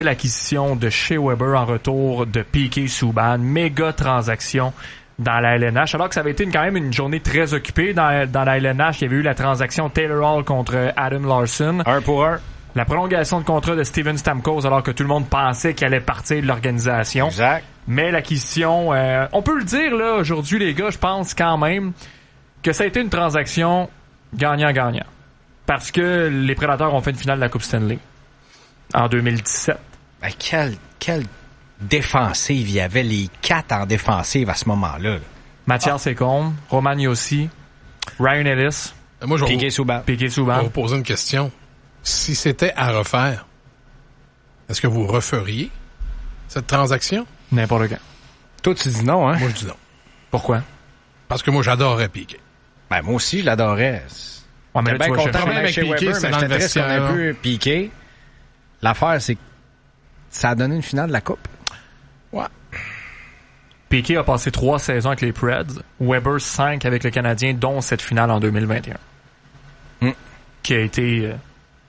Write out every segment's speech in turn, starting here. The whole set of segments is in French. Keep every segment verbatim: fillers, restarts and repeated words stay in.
l'acquisition de Shea Weber en retour de P K Subban, méga transaction dans la L N H, alors que ça avait été une, quand même une journée très occupée dans, dans la L N H. Il y avait eu la transaction Taylor Hall contre Adam Larson. Un pour un. La prolongation de contrat de Steven Stamkos alors que tout le monde pensait qu'il allait partir de l'organisation. Exact. Mais l'acquisition, euh, on peut le dire là aujourd'hui les gars, je pense quand même que ça a été une transaction gagnant-gagnant. Parce que les Prédateurs ont fait une finale de la Coupe Stanley en deux mille dix-sept. Ben, quelle, quelle défensive. Il y avait les quatre en défensive à ce moment-là. Mathias ah. Ekholm, Roman Josi, Ryan Ellis, Moi, je vais P K vous, Subban. P K je vais Subban. vous poser une question. Si c'était à refaire, est-ce que vous referiez cette transaction? N'importe quand. Toi, tu dis non, hein? Moi, je dis non. Pourquoi? Parce que moi, j'adorais Piqué. Ben, moi aussi, je l'adorais. Ouais, mais J'étais là, tu bien vas content chercher- avec avec chez Piqué, Weber, c'est mais dans j'étais le triste qu'on ait vestiaire. pu Piqué. L'affaire, c'est que ça a donné une finale de la Coupe. Ouais. Piqué a passé trois saisons avec les Preds, Weber cinq avec le Canadien, dont cette finale en deux mille vingt et un. Mm. Qui a été... Euh,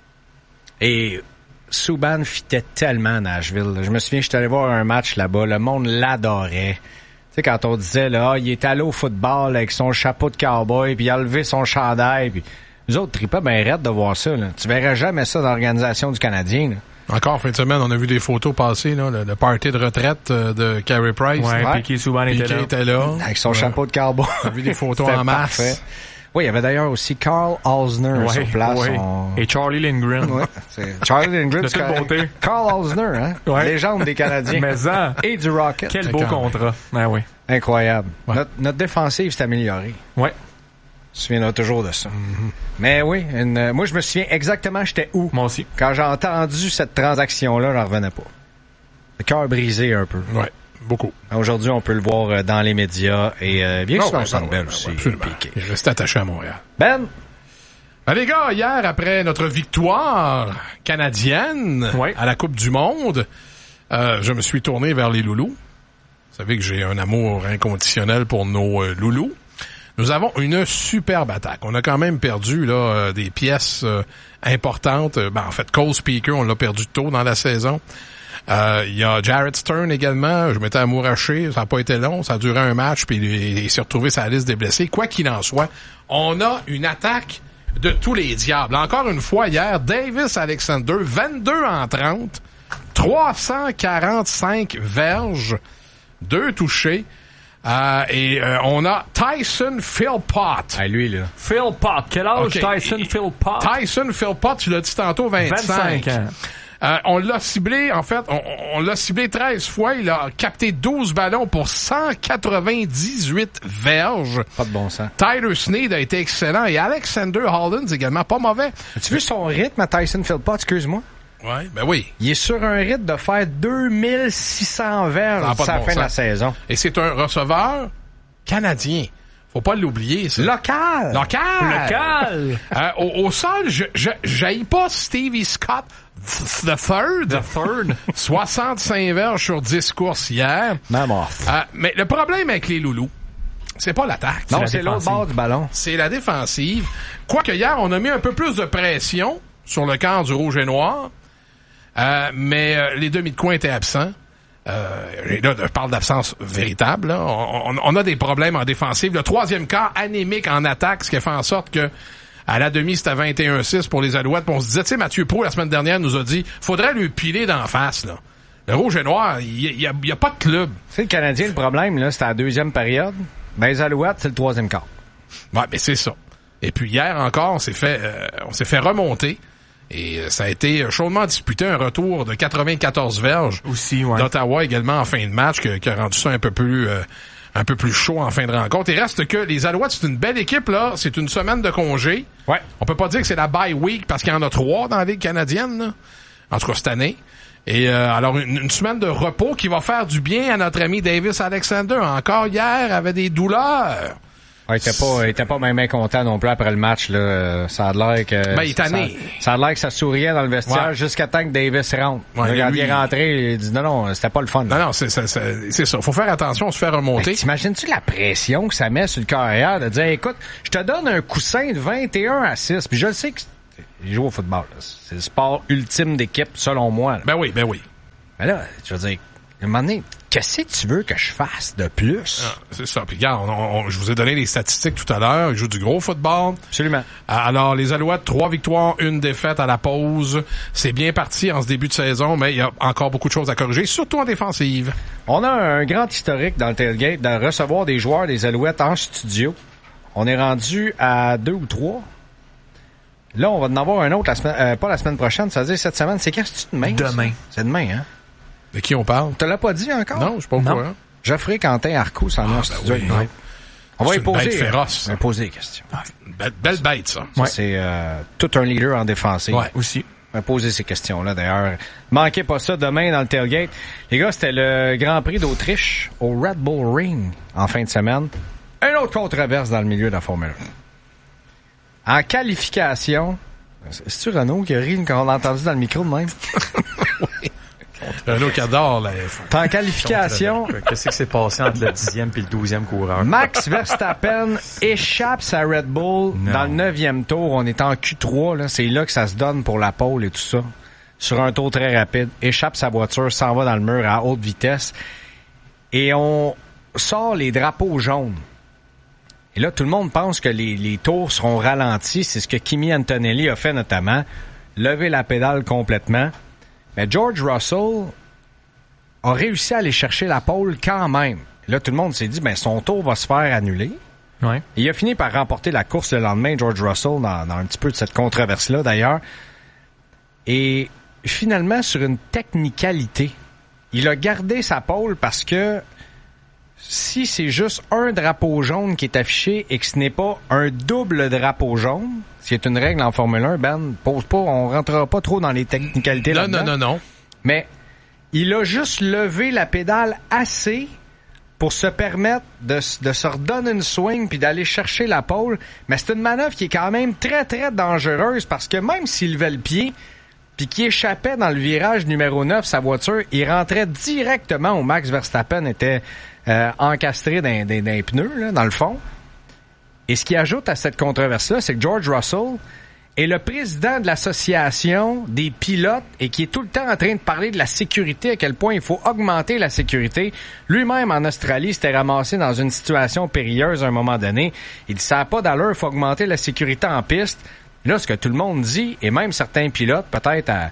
Et Subban fitait tellement à Nashville. Je me souviens, j'étais allé voir un match là-bas. Le monde l'adorait. Tu sais, quand on disait, là, ah, il est allé au football avec son chapeau de cowboy, puis il a levé son chandail, puis nous autres tripaient ben raide de voir ça, là. Tu verrais jamais ça dans l'organisation du Canadien, là. Encore fin de semaine, on a vu des photos passer, là, le, le party de retraite euh, de Carey Price. ouais, Ouais. Piqué Subban était Piqué là. était là. Avec son Ouais. chapeau de cowboy. On a vu des photos C'était en masse. parfait. Oui, il y avait d'ailleurs aussi Carl Osner Ouais, sur place. ouais. On- Et Charlie Lindgren. Ouais, c'est Charlie Lindgren. De c'est toute correct. beauté. Carl Osner, hein? Ouais. Légende des Canadiens. Mais en, Et du Rocket. quel beau D'accord. contrat. Ben oui. Incroyable. Ouais. Notre, notre défensive s'est améliorée. Ouais. Tu te souviendras toujours de ça. Mm-hmm. Mais oui, une, euh, moi je me souviens exactement j'étais où. Moi aussi. Quand j'ai entendu cette transaction-là, j'en revenais pas. Le cœur brisé un peu. Ouais, beaucoup. Aujourd'hui, on peut le voir euh, dans les médias et euh, bien Non, sûr, ouais, on s'en ouais, belle ouais, aussi. ouais, absolument. Piqué. Il reste attaché à Montréal. Ben, Ben les gars, hier, après notre victoire canadienne Ouais. à la Coupe du Monde, euh, je me suis tourné vers les loulous. Vous savez que j'ai un amour inconditionnel pour nos euh, loulous. Nous avons une superbe attaque. On a quand même perdu là euh, des pièces euh, importantes. Euh, Ben, en fait, Cole Speaker, on l'a perdu tôt dans la saison. Euh, Il y a Jared Stern également. Je m'étais amouraché. Ça n'a pas été long. Ça a duré un match, puis il, il s'est retrouvé sur la liste des blessés. Quoi qu'il en soit, on a une attaque de tous les diables. Encore une fois, hier, Davis Alexander, vingt-deux en trente, trois cent quarante-cinq verges, deux touchés. Euh, et euh, on a Tyson Philpott. ah, lui, là. Phil Pott. Quel âge Ok. Tyson Phil Pott? Tyson Philpott, tu l'as dit tantôt, vingt-cinq. vingt-cinq ans. Euh, on l'a ciblé, en fait, on, on l'a ciblé treize fois. Il a capté douze ballons pour cent quatre-vingt-dix-huit verges. Pas de bon sens. Tyler Sneed a été excellent et Alexander Hollins également pas mauvais. As-tu vu son rythme à Tyson Philpott, excuse-moi? Ouais, ben oui. Il est sur un rythme de faire deux mille six cents verges Ça a pas d'ici de la bon fin de la sens. saison. Et c'est un receveur canadien. Faut pas l'oublier, ça. Local! Local! Local! Euh, au, au sol, je, je, j'haïs pas Stevie Scott the third. The third. soixante-cinq verges sur dix courses hier. Maman. Euh, mais le problème avec les loulous, c'est pas l'attaque. Non, la c'est l'autre défensive. bord du ballon. C'est la défensive. Quoique hier, on a mis un peu plus de pression sur le camp du rouge et noir. Euh, mais euh, les demi de coin étaient absents. Euh, et là, je parle d'absence véritable. Là. On, on, on a des problèmes en défensive. Le troisième quart anémique en attaque, ce qui a fait en sorte que à la demi, c'était vingt et un six pour les Alouettes. Puis on se disait, tu sais, Mathieu Pro, la semaine dernière, nous a dit, faudrait lui piler d'en face. Là. Le rouge et noir, il n'y a, y a pas de club. Tu sais, le Canadien, le problème, là, c'était la deuxième période. Ben, les Alouettes, c'est le troisième quart. Ouais, mais c'est ça. Et puis hier encore, on s'est fait, euh, on s'est fait remonter. Et euh, ça a été chaudement disputé, un retour de quatre-vingt-quatorze verges Aussi, ouais. d'Ottawa également en fin de match, que- qui a rendu ça un peu plus euh, un peu plus chaud en fin de rencontre. Il reste que les Alouettes, c'est une belle équipe, là. C'est une semaine de congé. Ouais. On peut pas dire que c'est la bye week parce qu'il y en a trois dans la Ligue canadienne, là. En tout cas, cette année. Et euh, alors, une, une semaine de repos qui va faire du bien à notre ami Davis Alexander. Encore hier, avait des douleurs. Ouais, il était pas, il était pas même content non plus après le match, là. Euh, Ça a l'air que... Ben, il est tanné. Ça, ça a l'air que ça souriait dans le vestiaire Ouais. jusqu'à temps que Davis rentre. Ouais, Là, quand lui, il est rentré, il dit non, non, c'était pas le fun. Non, non, c'est, c'est, c'est, c'est ça. Faut faire attention, on se fait remonter. Ben, t'imagines-tu la pression que ça met sur le carrière de dire, écoute, je te donne un coussin de vingt et un à six, puis je le sais que il joue au football, là. C'est le sport ultime d'équipe, selon moi, là. Ben oui, ben oui. Mais là, je veux dire, à un moment donné, qu'est-ce que tu veux que je fasse de plus? Ah, c'est ça. Puis regarde, on, on, je vous ai donné les statistiques tout à l'heure. Ils jouent du gros football. Absolument. Alors, les Alouettes, trois victoires, une défaite à la pause. C'est bien parti en ce début de saison, mais il y a encore beaucoup de choses à corriger, surtout en défensive. On a un grand historique dans le tailgate de recevoir des joueurs des Alouettes en studio. On est rendu à deux ou trois. Là, on va en avoir un autre la semaine, euh, pas la semaine prochaine, ça veut dire cette semaine. C'est quand c'est demain? Demain. Ça? C'est demain, hein? De qui on parle? Tu l'as pas dit encore? Non, je sais pas pourquoi. Hein? Geoffrey Quentin Arcou s'en est en studio. oui, oui. On va C'est y une poser. bête féroce. On va y poser des questions. Une belle, belle bête, ça. Ça, c'est euh, tout un leader en défensive. Ouais. Aussi. On va poser ces questions-là, d'ailleurs. Manquez pas ça demain dans le tailgate. Les gars, c'était le Grand Prix d'Autriche au Red Bull Ring en fin de semaine. Une autre controverse dans le milieu de la Formule un. En qualification... C'est-tu Renaud qui a ri quand on l'a entendu dans le micro de même? Oui. Renaud qui adore la F un. En qualification... Qu'est-ce qui s'est passé entre le dixième et le douzième coureur? Max Verstappen échappe sa Red Bull Non. dans le neuvième tour. On est en Q trois, là. C'est là que ça se donne pour la pole et tout ça. Sur un tour très rapide. Échappe sa voiture, s'en va dans le mur à haute vitesse. Et on sort les drapeaux jaunes. Et là, tout le monde pense que les, les tours seront ralentis. C'est ce que Kimi Antonelli a fait notamment. Lever la pédale complètement. Mais George Russell a réussi à aller chercher la pole quand même. Là, tout le monde s'est dit, ben son tour va se faire annuler. Ouais. Et il a fini par remporter la course le lendemain, George Russell, dans, dans un petit peu de cette controverse-là, d'ailleurs. Et finalement, sur une technicalité, il a gardé sa pole parce que si c'est juste un drapeau jaune qui est affiché et que ce n'est pas un double drapeau jaune, ce qui est une règle en Formule un, Ben, pose pas, on rentrera pas trop dans les technicalités Non, là-dedans. non, non, non. Mais il a juste levé la pédale assez pour se permettre de, de se redonner une swing puis d'aller chercher la pole. Mais c'est une manœuvre qui est quand même très, très dangereuse parce que même s'il levait le pied puis qu'il échappait dans le virage numéro neuf, sa voiture, il rentrait directement où Max Verstappen était euh, encastré dans, dans, dans les pneus, là, dans le fond. Et ce qui ajoute à cette controverse-là, c'est que George Russell est le président de l'association des pilotes et qui est tout le temps en train de parler de la sécurité, à quel point il faut augmenter la sécurité. Lui-même, en Australie, s'était ramassé dans une situation périlleuse à un moment donné. Il dit, ça n'a pas d'allure, il faut augmenter la sécurité en piste. Là, ce que tout le monde dit, et même certains pilotes, peut-être à,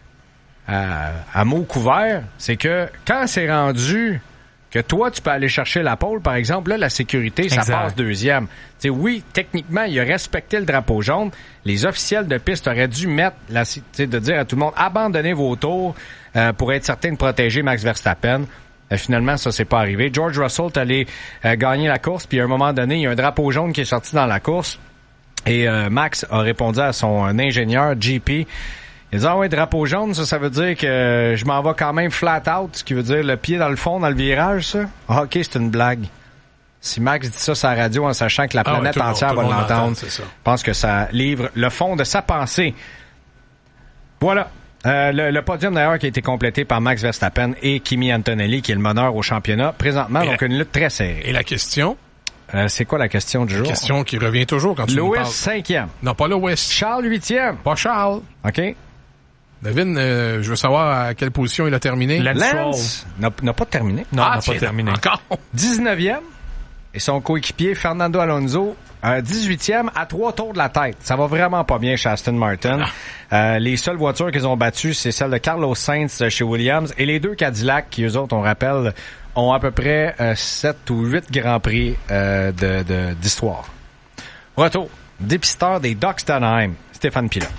à, à mots couverts, c'est que quand c'est rendu que toi, tu peux aller chercher la pole, par exemple, là, la sécurité, ça Exact. passe deuxième. T'sais, oui, techniquement, il a respecté le drapeau jaune. Les officiels de piste auraient dû mettre, la, de dire à tout le monde, abandonnez vos tours euh, pour être certain de protéger Max Verstappen. Euh, finalement, ça s'est pas arrivé. George Russell est allé euh, gagner la course, puis à un moment donné, il y a un drapeau jaune qui est sorti dans la course. Et euh, Max a répondu à son euh, ingénieur, G P. Il a dit, ah ouais, drapeau jaune, ça, ça veut dire que je m'en vais quand même flat out, ce qui veut dire le pied dans le fond, dans le virage, ça. Ah, OK, c'est une blague. Si Max dit ça sur la radio en sachant que la Ah ouais, planète tout le monde- entière tout va le monde l'entendre, l'entend, c'est ça. je pense que ça livre le fond de sa pensée. Voilà. Euh, le, le podium, d'ailleurs, qui a été complété par Max Verstappen et Kimi Antonelli, qui est le meneur au championnat présentement, Et donc la- une lutte très serrée. Et la question? Euh, c'est quoi la question du jour? Question qui revient toujours quand tu nous Lewis, parles. cinquième. Non, pas Lewis. Charles, huitième. Pas Charles. OK? Devine, euh, je veux savoir à quelle position il a terminé. Lance Lance n'a n'a pas terminé. Non, on n'a pas tiens, terminé. Encore? dix-neuvième. Et son coéquipier, Fernando Alonso, euh, dix-huitième, à trois tours de la tête. Ça va vraiment pas bien chez Aston Martin. Euh, les seules voitures qu'ils ont battues, c'est celle de Carlos Sainz chez Williams. Et les deux Cadillacs, qui eux autres, on rappelle, ont à peu près euh, sept ou huit Grands Prix euh, de, de, d'histoire. Retour. Dépisteur des Ducks d'Anaheim, Stéphane Pilote.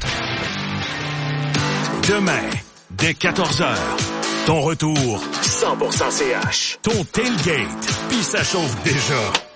Demain, dès quatorze heures, ton retour cent pour cent C H. Ton tailgate, puis ça chauffe déjà.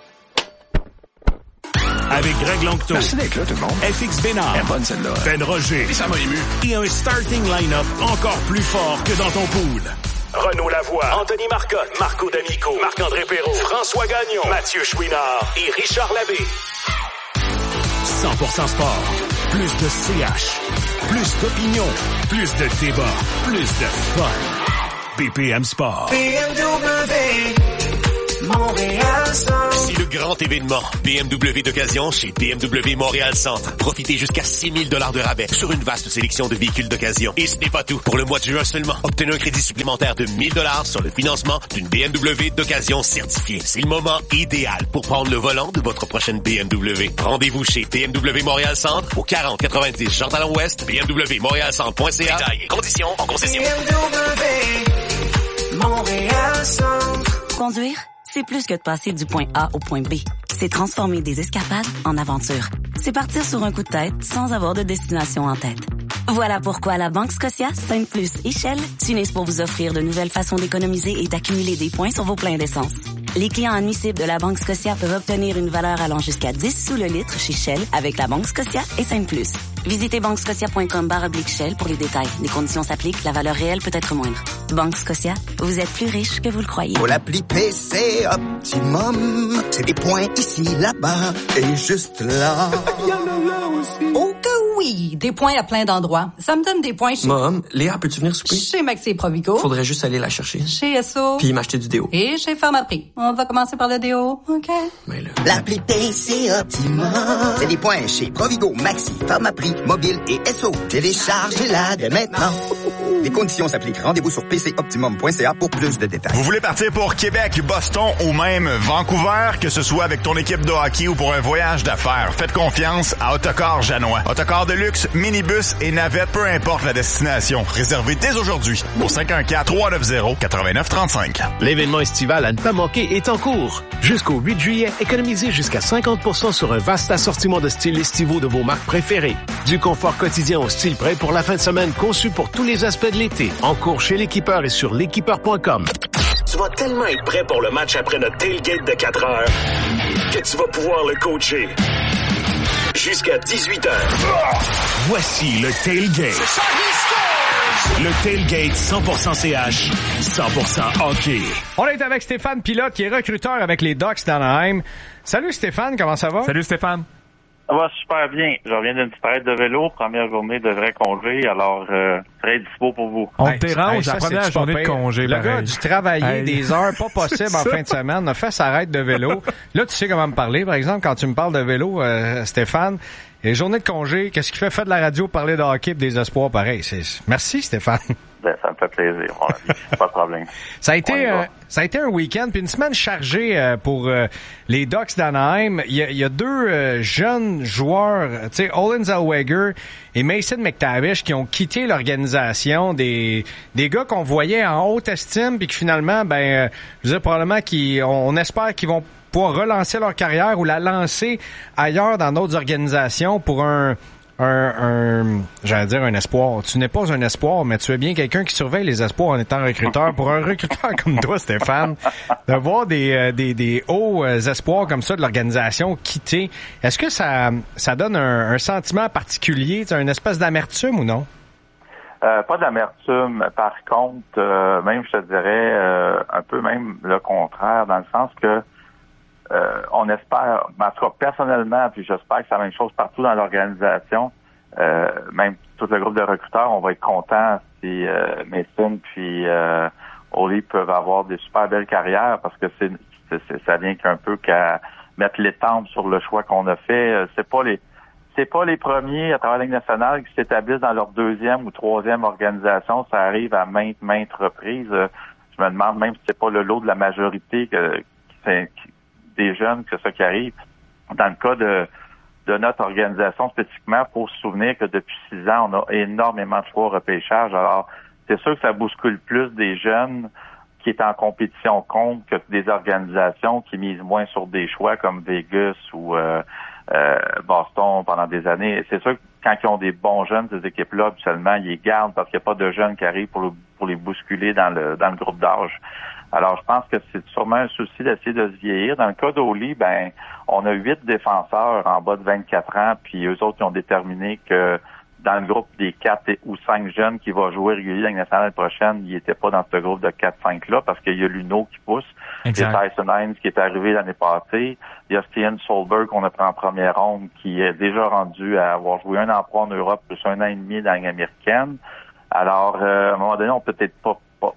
Avec Greg Longto, Merci d'être là, tout le monde. F X Bénard, Elle est bonne, celle-là. Ben Roger, Et ça m'a ému. et un starting line-up encore plus fort que dans ton pool. Renaud Lavoie, Anthony Marcotte, Marco D'Amico, Marc-André Perrault, François Gagnon, Mathieu Chouinard et Richard Labbé. cent pour cent sport, plus de C H, plus d'opinion, plus de débat, plus de fun. B P M Sport. B M W, Montréal-Centre. C'est le grand événement B M W d'occasion chez B M W Montréal-Centre. Profitez jusqu'à six mille dollars de rabais sur une vaste sélection de véhicules d'occasion. Et ce n'est pas tout. Pour le mois de juin seulement, obtenez un crédit supplémentaire de mille dollars sur le financement d'une B M W d'occasion certifiée. C'est le moment idéal pour prendre le volant de votre prochaine B M W. Rendez-vous chez B M W Montréal-Centre au quarante quatre-vingt-dix Jean Talon Ouest, B M W Montréal Centre point C A. Détails et conditions en concession. B M W Montréal-Centre. Conduire, c'est plus que de passer du point A au point B. C'est transformer des escapades en aventures. C'est partir sur un coup de tête sans avoir de destination en tête. Voilà pourquoi la Banque Scotia, Sainte Plus et Shell s'unissent pour vous offrir de nouvelles façons d'économiser et d'accumuler des points sur vos pleins d'essence. Les clients admissibles de la Banque Scotia peuvent obtenir une valeur allant jusqu'à dix sous le litre chez Shell avec la Banque Scotia et Sainte Plus. Visitez banquescotia.com barre oblique Shell pour les détails. Les conditions s'appliquent, la valeur réelle peut être moindre. Banque Scotia, vous êtes plus riche que vous le croyez. Pour l'appli P C Optimum, c'est des points ici, là-bas et juste là. Oh que oui! Des points à plein d'endroits. Ça me donne des points chez... Mom, Léa, peux-tu venir souper? Chez Maxi et Provigo. Faudrait juste aller la chercher. Chez S O. Puis m'acheter du déo. Et chez Pharmaprix. On va commencer par le déo, OK? Mais là... L'appli P C Optimum, c'est des points chez Provigo, Maxi, Pharmaprix, Mobile et S O. Téléchargez-la dès maintenant. Les conditions s'appliquent. Rendez-vous sur p c optimum point c a pour plus de détails. Vous voulez partir pour Québec, Boston ou même Vancouver, que ce soit avec ton équipe de hockey ou pour un voyage d'affaires, faites confiance à Autocar Janois. Autocar de luxe, minibus et navette, peu importe la destination. Réservez dès aujourd'hui au cinq un quatre, trois neuf zéro, neuf neuf trois cinq. L'événement estival à ne pas manquer est en cours. Jusqu'au huit juillet, économisez jusqu'à cinquante pour cent sur un vaste assortiment de styles estivaux de vos marques préférées. Du confort quotidien au style prêt pour la fin de semaine conçu pour tous les aspects de l'été. En cours chez l'équipeur et sur l'équipeur point com. Tu vas tellement être prêt pour le match après notre tailgate de quatre heures que tu vas pouvoir le coacher jusqu'à dix-huit heures. Voici le tailgate. Le tailgate cent pour cent C H, cent pour cent hockey. On est avec Stéphane Pilote, qui est recruteur avec les Ducks d'Anaheim. Salut Stéphane, comment ça va? Salut Stéphane. Ça va super bien. Je reviens d'une petite traite de vélo, première journée de vrai congé, alors euh, très dispo pour vous. On hey, t'érange hey, la première journée de congé. Le pareil. gars a dû travailler hey. des heures pas possibles en fin de semaine, a fait sa raide de vélo. Là, tu sais comment me parler, par exemple, quand tu me parles de vélo, euh, Stéphane. Et journée de congé, qu'est-ce qui fait faire de la radio, parler de hockey et des espoirs pareil? C'est... Merci Stéphane. Ben, ça me fait plaisir, mon ami. Pas de problème. Ça a été, euh, ça a été un week-end puis une semaine chargée euh, pour euh, les Ducks d'Anaheim. Il y a, il y a deux euh, jeunes joueurs, tu sais, Olin Zellweger et Mason McTavish, qui ont quitté l'organisation, des des gars qu'on voyait en haute estime puis que finalement, ben, euh, je veux dire, probablement qu'ils, on, on espère qu'ils vont pouvoir relancer leur carrière ou la lancer ailleurs dans d'autres organisations pour un Un, un, j'allais dire un espoir. Tu n'es pas un espoir, mais tu es bien quelqu'un qui surveille les espoirs en étant recruteur. Pour un recruteur comme toi, Stéphane, de voir des, des, des hauts espoirs comme ça de l'organisation quitter, est-ce que ça, ça donne un, un sentiment particulier, une espèce d'amertume ou non? Euh, pas d'amertume. Par contre, euh, même, je te dirais, euh, un peu même le contraire, dans le sens que Euh, on espère, en tout cas personnellement, puis j'espère que c'est la même chose partout dans l'organisation, euh, même tout le groupe de recruteurs, on va être content si euh, Mason puis euh, Oli peuvent avoir des super belles carrières, parce que c'est, c'est, c'est ça vient qu'un peu qu'à mettre l'étampe sur le choix qu'on a fait. C'est pas les c'est pas les premiers à travers la Ligue nationale qui s'établissent dans leur deuxième ou troisième organisation. Ça arrive à maintes, maintes reprises. Je me demande même si c'est pas le lot de la majorité que, qui fait des jeunes, que c'est ça qui arrive. Dans le cas de, de notre organisation spécifiquement, il faut se souvenir que depuis six ans, on a énormément de choix au repêchage. Alors, c'est sûr que ça bouscule plus des jeunes qui est en compétition contre que des organisations qui misent moins sur des choix comme Vegas ou euh, euh, Boston pendant des années. C'est sûr que quand ils ont des bons jeunes, ces équipes-là, habituellement, ils les gardent parce qu'il n'y a pas de jeunes qui arrivent pour, le, pour les bousculer dans le dans le groupe d'âge. Alors, je pense que c'est sûrement un souci d'essayer de se vieillir. Dans le cas d'Oli, ben, on a huit défenseurs en bas de vingt-quatre ans, puis eux autres, ils ont déterminé que dans le groupe des quatre ou cinq jeunes qui vont jouer régulier l'année nationale prochaine, ils n'étaient pas dans ce groupe de quatre cinq-là, parce qu'il y a Luno qui pousse. Exact. Il y a Tyson Hines qui est arrivé l'année passée. Il y a Steven Solberg qu'on a pris en première ronde, qui est déjà rendu à avoir joué un an pro en Europe, plus un an et demi dans la Ligue américaine. Alors, euh, à un moment donné, on peut peut-être pas Pas, pas juste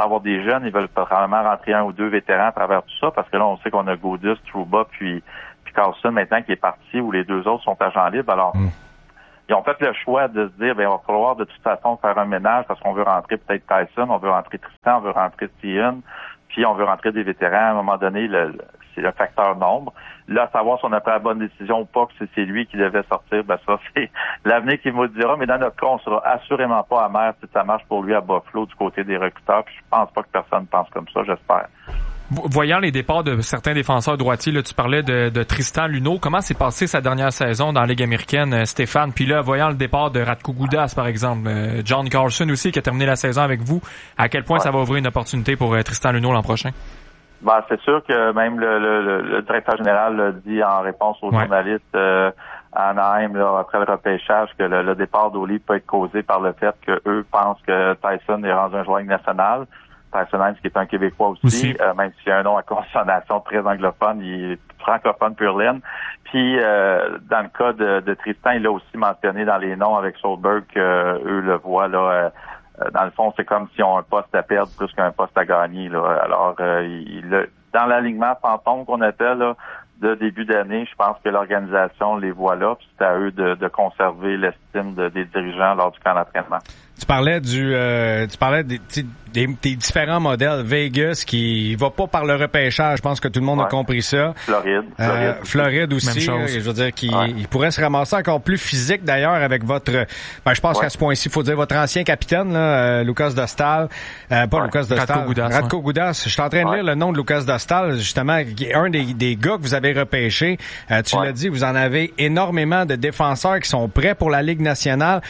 avoir des jeunes, ils veulent probablement rentrer un ou deux vétérans à travers tout ça, parce que là, on sait qu'on a Gaudis, Trouba, puis, puis Carlson maintenant qui est parti, où les deux autres sont agents libres. Alors, mm. ils ont fait le choix de se dire, ben, il va falloir de toute façon faire un ménage, parce qu'on veut rentrer peut-être Tyson, on veut rentrer Tristan, on veut rentrer Steven, puis on veut rentrer des vétérans. À un moment donné, le, le, c'est le facteur nombre. Là, savoir si on a pris la bonne décision ou pas, que c'est, c'est lui qui devait sortir, ben ça, c'est l'avenir qui nous dira. Mais dans notre cas, on sera assurément pas amer si ça marche pour lui à Buffalo du côté des recruteurs. Puis je pense pas que personne pense comme ça, j'espère. Voyant les départs de certains défenseurs droitiers, là, tu parlais de, de Tristan Luneau. Comment s'est passé sa dernière saison dans la Ligue américaine, Stéphane? Puis là, voyant le départ de Radko Gudas, par exemple, euh, John Carlson aussi, qui a terminé la saison avec vous, à quel point ouais. ça va ouvrir une opportunité pour euh, Tristan Luneau l'an prochain? Ben, c'est sûr que même le, le, le directeur général l'a dit en réponse aux ouais. journalistes euh, à Anaheim, là, après le repêchage, que le, le départ d'Oli peut être causé par le fait que eux pensent que Tyson est rendu un joueur national. Tyson Hines, qui est un Québécois aussi, aussi. Euh, même s'il a un nom à consonation très anglophone, il est francophone pur laine. Puis, euh, dans le cas de, de Tristan, il l'a aussi mentionné dans les noms avec Soderberg qu'eux le voient, là, euh, dans le fond, c'est comme s'ils ont un poste à perdre plus qu'un poste à gagner, là. Alors, euh, il, dans l'alignement fantôme qu'on était, là, de début d'année, je pense que l'organisation les voit là, puis c'est à eux de, de conserver l'estime de, des dirigeants lors du camp d'entraînement. Tu parlais du, euh, tu parlais des, des, des différents modèles. Vegas qui va pas par le repêchage. Je pense que tout le monde ouais. a compris ça. Floride. Euh, Floride, Floride aussi. Là, je veux dire qu'il ouais. il pourrait se ramasser encore plus physique d'ailleurs avec votre. Ben, je pense ouais. qu'à ce point-ci, il faut dire votre ancien capitaine, là, euh, Lucas Dostal. Euh, pas ouais. Lucas Dostal. Radko Gudas. Radko ouais. Gudas. Je suis en train de ouais. lire le nom de Lucas Dostal, justement, qui est un des, des gars que vous avez repêché. Euh, tu ouais. l'as dit, vous en avez énormément de défenseurs qui sont prêts pour la Ligue nationale.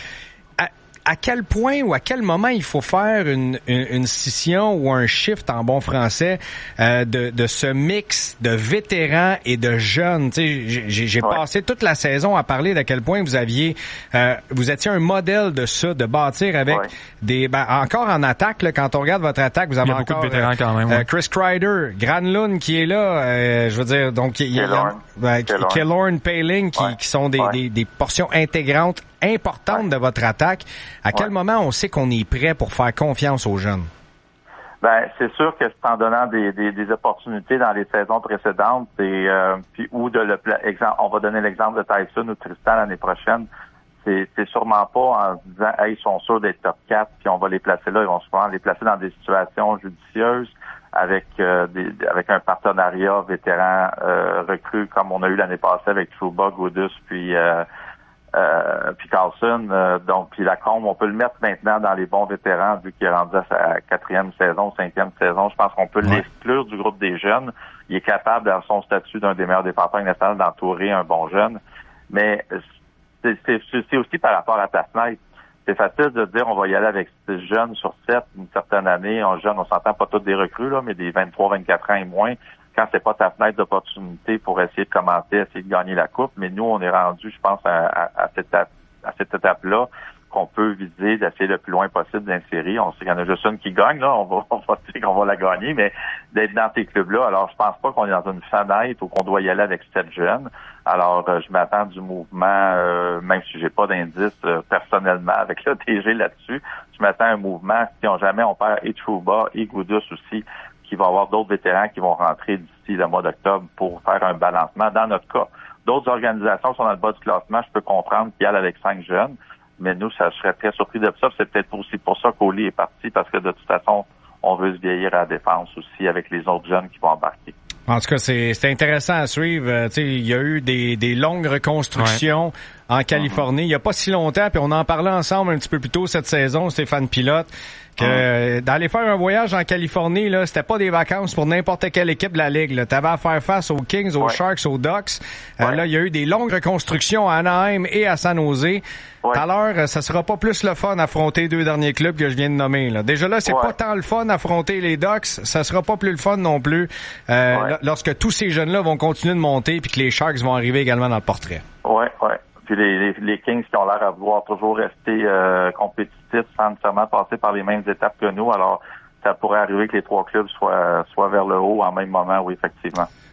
À quel point ou à quel moment il faut faire une, une, une scission ou un shift en bon français euh, de, de ce mix de vétérans et de jeunes? Tu sais, j'ai, j'ai ouais. passé toute la saison à parler d'à quel point vous aviez, euh, vous étiez un modèle de ça, de bâtir avec ouais. des, ben, encore en attaque, là, quand on regarde votre attaque, vous avez il y a encore beaucoup de vétérans quand même, ouais. euh, Chris Kreider, Granlund qui est là, euh, je veux dire, donc il y a, ben, Killorn, Poehling qui, ouais. qui sont des, ouais. des, des portions intégrantes importante ouais. de votre attaque. À quel ouais. moment on sait qu'on est prêt pour faire confiance aux jeunes? Ben, c'est sûr que c'est en donnant des, des, des opportunités dans les saisons précédentes et euh, puis ou de le exemple, on va donner l'exemple de Tyson ou Tristan l'année prochaine. C'est, c'est sûrement pas en disant hey, ils sont sûrs d'être top quatre puis on va les placer là, ils vont souvent les placer dans des situations judicieuses avec euh, des, avec un partenariat vétéran euh, recru comme on a eu l'année passée avec Trouba, Gaudis puis euh, Euh, puis Carlson, euh, donc puis Lacombe, on peut le mettre maintenant dans les bons vétérans vu qu'il est rendu à sa quatrième saison, cinquième saison. Je pense qu'on peut ouais. l'exclure du groupe des jeunes. Il est capable, dans son statut d'un des meilleurs défenseurs nationaux, d'entourer un bon jeune. Mais c'est, c'est, c'est aussi par rapport à ta fenêtre. C'est facile de dire on va y aller avec six jeunes sur sept une certaine année. On jeune, on s'entend pas tous des recrues, là, mais des vingt-trois, vingt-quatre ans et moins. Quand c'est pas ta fenêtre d'opportunité pour essayer de commenter, essayer de gagner la coupe, mais nous, on est rendu, je pense, à, à, à cette étape, à cette étape-là qu'on peut viser d'essayer le plus loin possible d'insérer. On sait qu'il y en a juste une qui gagne, là, on va, on va dire qu'on va la gagner, mais d'être dans ces clubs-là, alors je pense pas qu'on est dans une fenêtre ou qu'on doit y aller avec sept jeunes. Alors, euh, je m'attends du mouvement, euh, même si j'ai pas d'indice euh, personnellement avec le T G là-dessus, je m'attends à un mouvement, si on jamais on perd et Trouba et Goudus aussi, qu'il va y avoir d'autres vétérans qui vont rentrer d'ici le mois d'octobre pour faire un balancement. Dans notre cas, d'autres organisations sont dans le bas du classement. Je peux comprendre qu'ils y allent avec cinq jeunes, mais nous, ça, je serais très surpris de ça. C'est peut-être aussi pour ça qu'Oli est parti, parce que de toute façon, on veut se vieillir à la défense aussi avec les autres jeunes qui vont embarquer. En tout cas, c'est, c'est intéressant à suivre. Euh, tu sais, il y a eu des, des longues reconstructions ouais. en Californie. Mm-hmm. Il n'y a pas si longtemps, puis on en parlait ensemble un petit peu plus tôt cette saison, Stéphane Pilote, que euh, d'aller faire un voyage en Californie, là, c'était pas des vacances pour n'importe quelle équipe de la Ligue. Tu avais à faire face aux Kings, aux ouais. Sharks, aux Ducks. Euh, ouais. Là, il y a eu des longues reconstructions à Anaheim et à San Jose. Ouais. Tout à l'heure, ça sera pas plus le fun d'affronter deux derniers clubs que je viens de nommer. Là. Déjà là, c'est ouais. pas tant le fun d'affronter les Ducks. Ça sera pas plus le fun non plus euh, ouais. lorsque tous ces jeunes-là vont continuer de monter puis que les Sharks vont arriver également dans le portrait. Ouais, ouais. Puis les, les, les Kings qui ont l'air à vouloir toujours rester euh, compétitifs sans nécessairement passer par les mêmes étapes que nous. Alors, ça pourrait arriver que les trois clubs soient, soient vers le haut en même moment, oui, effectivement.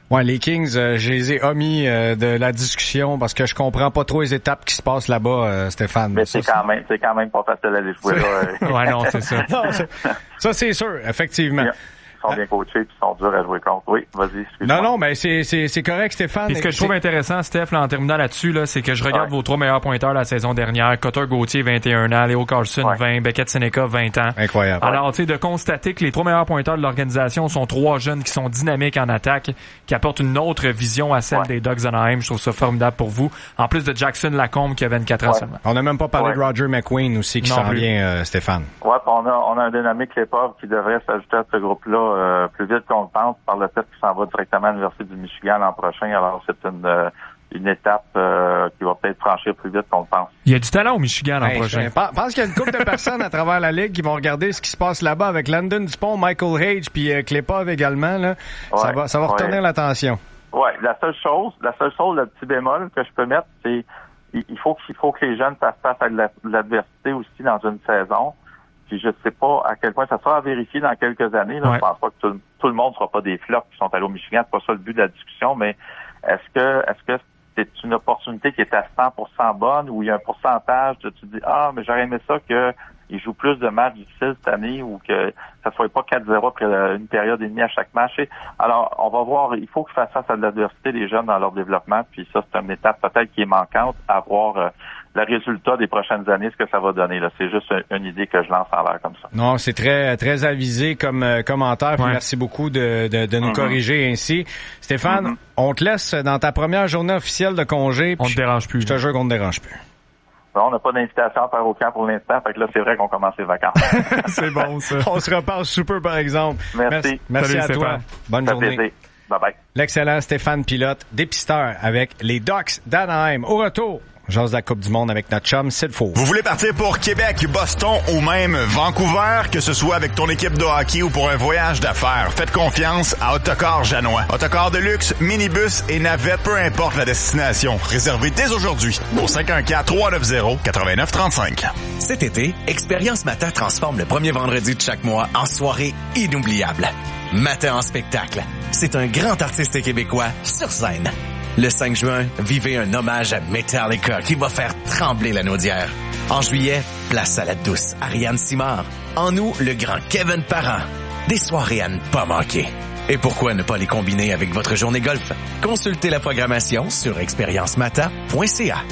Ouais, les Kings, euh, je les ai omis euh, de la discussion parce que je comprends pas trop les étapes qui se passent là-bas, euh, Stéphane. Mais c'est quand même, c'est quand même pas facile d'aller jouer là. Ouais, non, c'est ça. Non, c'est... Ça, c'est sûr, effectivement. Yeah. Ils sont bien coachés puis ils sont durs à jouer contre. Oui, vas-y, excuse-moi. Non, non, mais c'est, c'est, c'est correct, Stéphane. Et ce que je trouve intéressant, Steph, là, en terminant là-dessus, là, c'est que je regarde ouais. vos trois meilleurs pointeurs la saison dernière. Cotter Gauthier, vingt et un ans. Léo Carlson, ouais. vingt. Beckett Seneca, vingt ans. Incroyable. Alors, tu sais, de constater que les trois meilleurs pointeurs de l'organisation sont trois jeunes qui sont dynamiques en attaque, qui apportent une autre vision à celle ouais. des Ducks d'Anaheim. Je trouve ça formidable pour vous. En plus de Jackson Lacombe, qui a vingt-quatre ans ouais. seulement. On n'a même pas parlé ouais. de Roger McQueen aussi, qui non s'en plus. vient, euh, Stéphane. Ouais, on a, on a un dynamique Lepov qui devrait s'ajouter à ce groupe-là euh, plus vite qu'on le pense par le fait qu'il s'en va directement à l'Université du Michigan l'an prochain. Alors, c'est une, euh, une étape euh, qui va peut-être franchir plus vite qu'on le pense. Il y a du talent au Michigan l'an hey, prochain. Je pense qu'il y a une couple de personnes à travers la Ligue qui vont regarder ce qui se passe là-bas avec Landon Dupont, Michael Hage, puis euh, Klepov également. Là. Ouais, ça va, ça va retenir ouais. l'attention. Ouais, la seule chose, la seule chose, le petit bémol que je peux mettre, c'est il faut qu'il faut que les jeunes fassent face à de l'adversité aussi dans une saison. Puis je sais pas à quel point ça sera à vérifier dans quelques années. Là. Ouais. Je pense pas que tout, tout le monde sera pas des flops qui sont allés au Michigan. C'est pas ça le but de la discussion, mais est-ce que est-ce que c'est une opportunité qui est à cent pour cent bonne ou il y a un pourcentage de tu dis ah mais j'aurais aimé ça que il joue plus de matchs difficiles cette année ou que ça soit pas quatre zéro après une période et demie à chaque match. Et alors, on va voir, il faut qu'ils fassent face à l'adversité des jeunes dans leur développement, puis ça, c'est une étape peut-être qui est manquante à voir euh, le résultat des prochaines années, ce que ça va donner. Là, c'est juste une, une idée que je lance en l'air comme ça. Non, c'est très très avisé comme euh, commentaire, puis ouais. merci beaucoup de, de, de nous mm-hmm. corriger ainsi. Stéphane, mm-hmm. on te laisse dans ta première journée officielle de congé. On te dérange plus. Je te jure qu'on te dérange plus. On n'a pas d'invitation à faire au camp pour l'instant, fait que là, c'est vrai qu'on commence les vacances. C'est bon, ça. On se reparle super, par exemple. Merci. Merci, merci Salut, à Stéphane. toi. Bonne Ça journée. plaisir. Bye-bye. L'excellent Stéphane Pilote, dépisteur avec les Ducks d'Anaheim. Au retour, j'ose la Coupe du Monde avec notre chum Sid Faux. Vous voulez partir pour Québec, Boston ou même Vancouver, que ce soit avec ton équipe de hockey ou pour un voyage d'affaires, faites confiance à Autocar Janois. Autocar de luxe, minibus et navette, peu importe la destination. Réservez dès aujourd'hui au cinq un quatre, trois neuf zéro, neuf neuf trois cinq. Cet été, Expérience Matin transforme le premier vendredi de chaque mois en soirée inoubliable. Matin en spectacle. C'est un grand artiste québécois sur scène. Le cinq juin, vivez un hommage à Metallica qui va faire trembler la naudière. En juillet, place à la douce Ariane Simard. En août, le grand Kevin Parent. Des soirées à ne pas manquer. Et pourquoi ne pas les combiner avec votre journée golf? Consultez la programmation sur expérience mata point c a.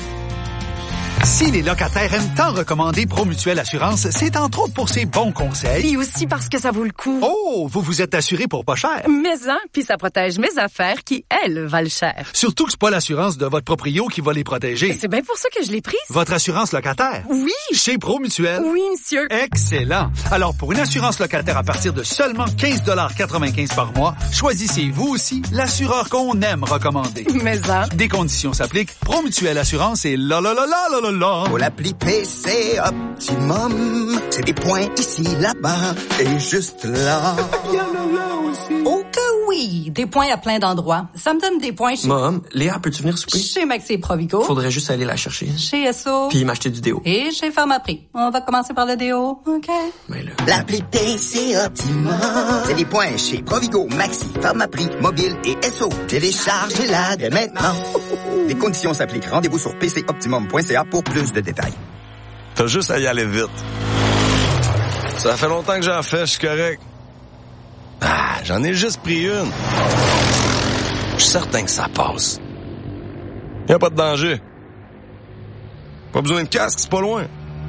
Si les locataires aiment tant recommander Promutuelle Assurance, c'est entre autres pour ses bons conseils. Et aussi parce que ça vaut le coup. Oh, vous vous êtes assuré pour pas cher. Mais hein, puis ça protège mes affaires qui, elles, valent cher. Surtout que c'est pas l'assurance de votre proprio qui va les protéger. C'est bien pour ça que je l'ai prise. Votre assurance locataire? Oui. Chez Promutuelle? Oui, monsieur. Excellent. Alors, pour une assurance locataire à partir de seulement quinze dollars quatre-vingt-quinze par mois, choisissez vous aussi l'assureur qu'on aime recommander. Mais hein. Des conditions s'appliquent. Promutuelle Assurance et la la la la la la la. Pour l'appli P C Optimum, c'est des points ici, là-bas et juste là. Oh que oui! Des points à plein d'endroits. Ça me donne des points chez... Mom, Léa, peux-tu venir souper? Chez Maxi Provigo. Faudrait juste aller la chercher. Chez S O. Puis m'acheter du déo. Et chez Pharmaprix. On va commencer par le déo, OK? Mais là... L'appli P C Optimum, c'est des points chez Provigo, Maxi, Pharmaprix, Mobile et S O. Téléchargez-la dès maintenant. Les conditions s'appliquent. Rendez-vous sur p c optimum point c a pour plus de détails. T'as juste à y aller vite. Ça fait longtemps que j'en fais, je suis correct. Ah, j'en ai juste pris une. Je suis certain que ça passe. Y a pas de danger. Pas besoin de casque, c'est pas loin.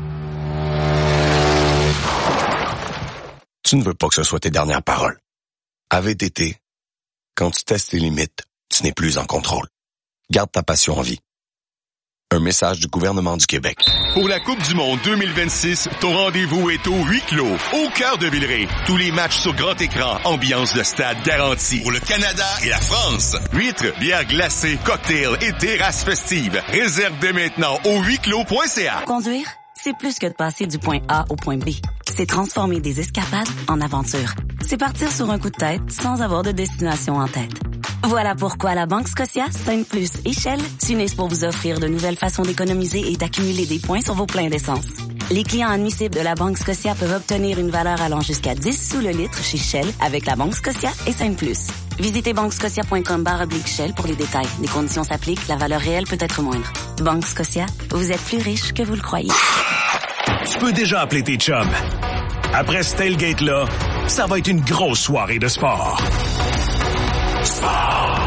Tu ne veux pas que ce soit tes dernières paroles. À V T T, quand tu testes tes limites, tu n'es plus en contrôle. Garde ta passion en vie. Un message du gouvernement du Québec. Pour la Coupe du Monde deux mille vingt-six, ton rendez-vous est au huis clos, au cœur de Villeray. Tous les matchs sur grand écran, ambiance de stade garantie. Pour le Canada et la France, huîtres, bières glacées, cocktails et terrasses festives. Réserve dès maintenant au huis clos point c a. Conduire, c'est plus que de passer du point A au point B. C'est transformer des escapades en aventures. C'est partir sur un coup de tête sans avoir de destination en tête. Voilà pourquoi la Banque Scotia, Sainte Plus et Shell s'unissent pour vous offrir de nouvelles façons d'économiser et d'accumuler des points sur vos pleins d'essence. Les clients admissibles de la Banque Scotia peuvent obtenir une valeur allant jusqu'à dix sous le litre chez Shell avec la Banque Scotia et Sainte Plus. Visitez banque-scotia.com barre oblique Shell pour les détails. Les conditions s'appliquent, la valeur réelle peut être moindre. Banque Scotia, vous êtes plus riche que vous le croyez. Tu peux déjà appeler tes chums. Après ce tailgate-là, ça va être une grosse soirée de sport. Sport!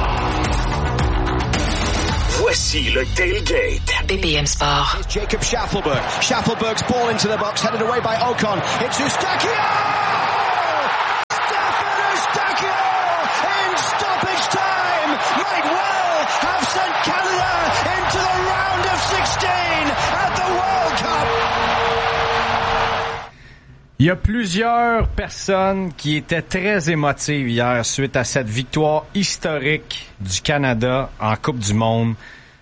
Voici le tailgate. B P M Sport. It's Jacob Schaffelberg. Schaffelberg's ball into the box, headed away by Ocon. It's Eustachio! Stefan Eustachio! In stoppage time! Might well have sent Canada into the round of sixteen at the World Cup! Il y a plusieurs personnes qui étaient très émotives hier suite à cette victoire historique du Canada en Coupe du Monde.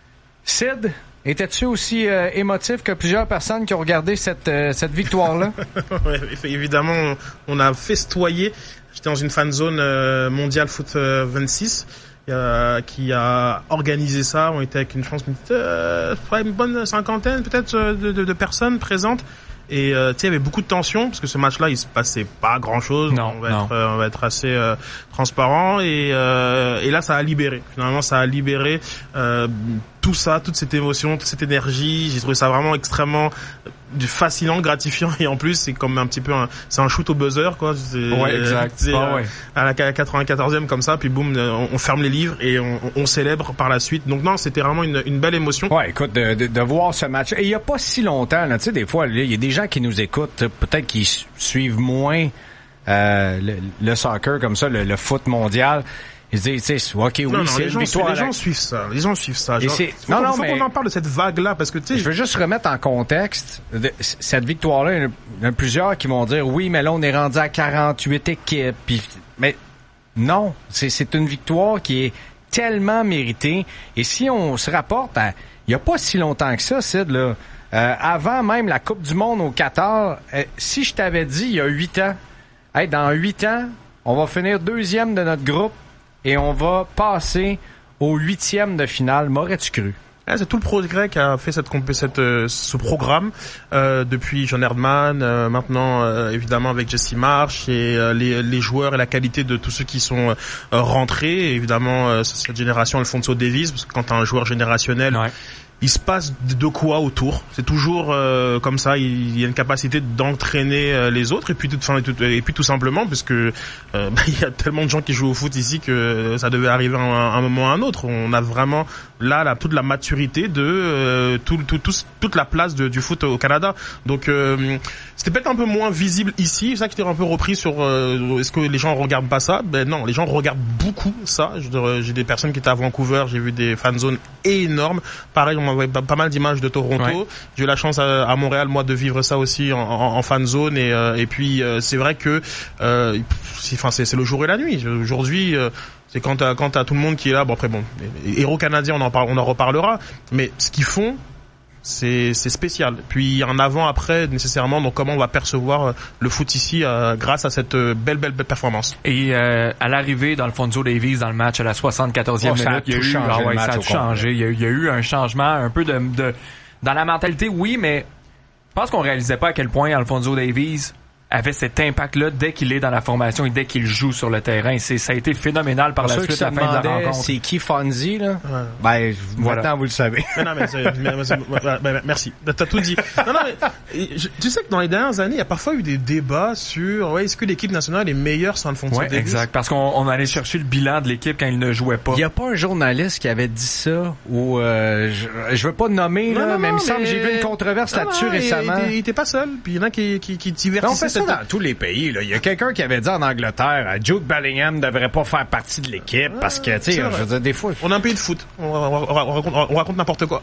Sid, étais-tu aussi euh, émotif que plusieurs personnes qui ont regardé cette, euh, cette victoire-là? Ouais, évidemment, on a festoyé. J'étais dans une fan zone euh, mondiale foot euh, vingt-six euh, qui a organisé ça. On était avec une, je pense, une, euh, une bonne cinquantaine peut-être de, de, de personnes présentes. Et euh, tu sais, il y avait beaucoup de tension parce que ce match-là, il se passait pas grand-chose. Non, on va non. être, euh, on va être assez euh, transparent. Et, euh, et là, ça a libéré. Finalement, ça a libéré euh, tout ça, toute cette émotion, toute cette énergie. J'ai trouvé ça vraiment extrêmement fascinant, gratifiant. Et en plus, c'est comme un petit peu, un, c'est un shoot au buzzer, quoi. C'est, ouais, exact. C'est, ah, euh, ouais. à la quatre-vingt-quatorzième comme ça, puis boum, on, on ferme les livres et on, on célèbre par la suite. Donc non, c'était vraiment une, une belle émotion. Ouais, écoute, de, de, de voir ce match. Et il y a pas si longtemps, là, tu sais, des fois, il y a des gens qui nous écoutent, peut-être qui suivent moins euh, le, le soccer comme ça, le, le foot mondial. Ils se disent, tu sais, ok, oui, non, non, c'est les une gens, victoire. les gens suivent ça. Les gens suivent ça. Genre, c'est... Faut, non, faut, non, faut mais... qu'on en parle de cette vague-là parce que tu sais. Je veux juste remettre en contexte de, cette victoire-là. Il y en a plusieurs qui vont dire, oui, mais là, on est rendu à quarante-huit équipes. Puis, mais non, c'est, c'est une victoire qui est tellement méritée. Et si on se rapporte à, il y a pas si longtemps que ça, Sid, là, euh, avant même la Coupe du Monde au Qatar, euh, si je t'avais dit il y a huit ans, hey, dans huit ans, on va finir deuxième de notre groupe et on va passer au huitième de finale, m'aurais-tu cru? Ah, c'est tout le progrès qu'a fait cette, cette euh, ce programme euh, depuis John Erdman, euh, maintenant euh, évidemment avec Jesse Marsh et euh, les, les joueurs et la qualité de tous ceux qui sont euh, rentrés. Et évidemment euh, cette génération Alphonso Davies, parce que quand t'as un joueur générationnel, ouais. Il se passe de quoi autour. C'est toujours euh, comme ça. Il y a une capacité d'entraîner euh, les autres et puis tout, enfin, tout, et puis tout simplement parce que euh, bah, il y a tellement de gens qui jouent au foot ici que ça devait arriver à un, un moment ou à un autre. On a vraiment là, là toute la maturité de euh, tout, tout, tout, toute la place de, du foot au Canada. Donc euh, c'était peut-être un peu moins visible ici. C'est ça que j'étais un peu repris sur euh, est-ce que les gens regardent pas ça? Ben non, les gens regardent beaucoup ça. J'ai des personnes qui étaient à Vancouver. J'ai vu des fan zones énormes. Pareil, on m'envoyait pas mal d'images de Toronto. Ouais. J'ai eu la chance à, à Montréal, moi, de vivre ça aussi en, en, en fan zone. Et, euh, et puis, euh, c'est vrai que, euh, c'est, enfin, c'est, c'est le jour et la nuit. Aujourd'hui, euh, c'est quand t'as, quand t'as tout le monde qui est là. Bon, après, bon, héros canadiens, on en parle, on en reparlera. Mais ce qu'ils font, c'est, c'est spécial. Puis un avant-après nécessairement. Donc comment on va percevoir le foot ici euh, grâce à cette belle belle belle performance. Et euh, à l'arrivée d'Alphonso Davies dans le match à la soixante-quatorzième oh, minute, il y a eu ah ouais, ça a tout changé. Il y, a, il y a eu un changement un peu de, de dans la mentalité, oui, mais je pense qu'on réalisait pas à quel point Alphonso Davies avait cet impact-là dès qu'il est dans la formation et dès qu'il joue sur le terrain. C'est, ça a été phénoménal par Pour la suite à la fin de la rencontre. C'est qui Fonzie, là? Ouais. Ben, voilà. Maintenant, vous le savez. Mais non, mais, mais, mais, mais merci. T'as tout dit. Non, non, mais, je, tu sais que dans les dernières années, il y a parfois eu des débats sur, ouais, est-ce que l'équipe nationale est meilleure sans Alphonso ouais, Davies? Exact. Parce qu'on on allait chercher le bilan de l'équipe quand il ne jouait pas. Il y a pas un journaliste qui avait dit ça, ou, euh, je, je veux pas nommer, non, là, non, mais il me mais... semble que j'ai vu une controverse non, là-dessus non, récemment. Il, il était pas seul. Puis il y en a qui, qui, qui divertissaient. Non, dans tous les pays, là. Il y a quelqu'un qui avait dit en Angleterre, Jude Bellingham ne devrait pas faire partie de l'équipe ah, parce que, tu sais, je veux dire, des fois... On a un pays de foot. On, on, on, on raconte, on raconte n'importe quoi.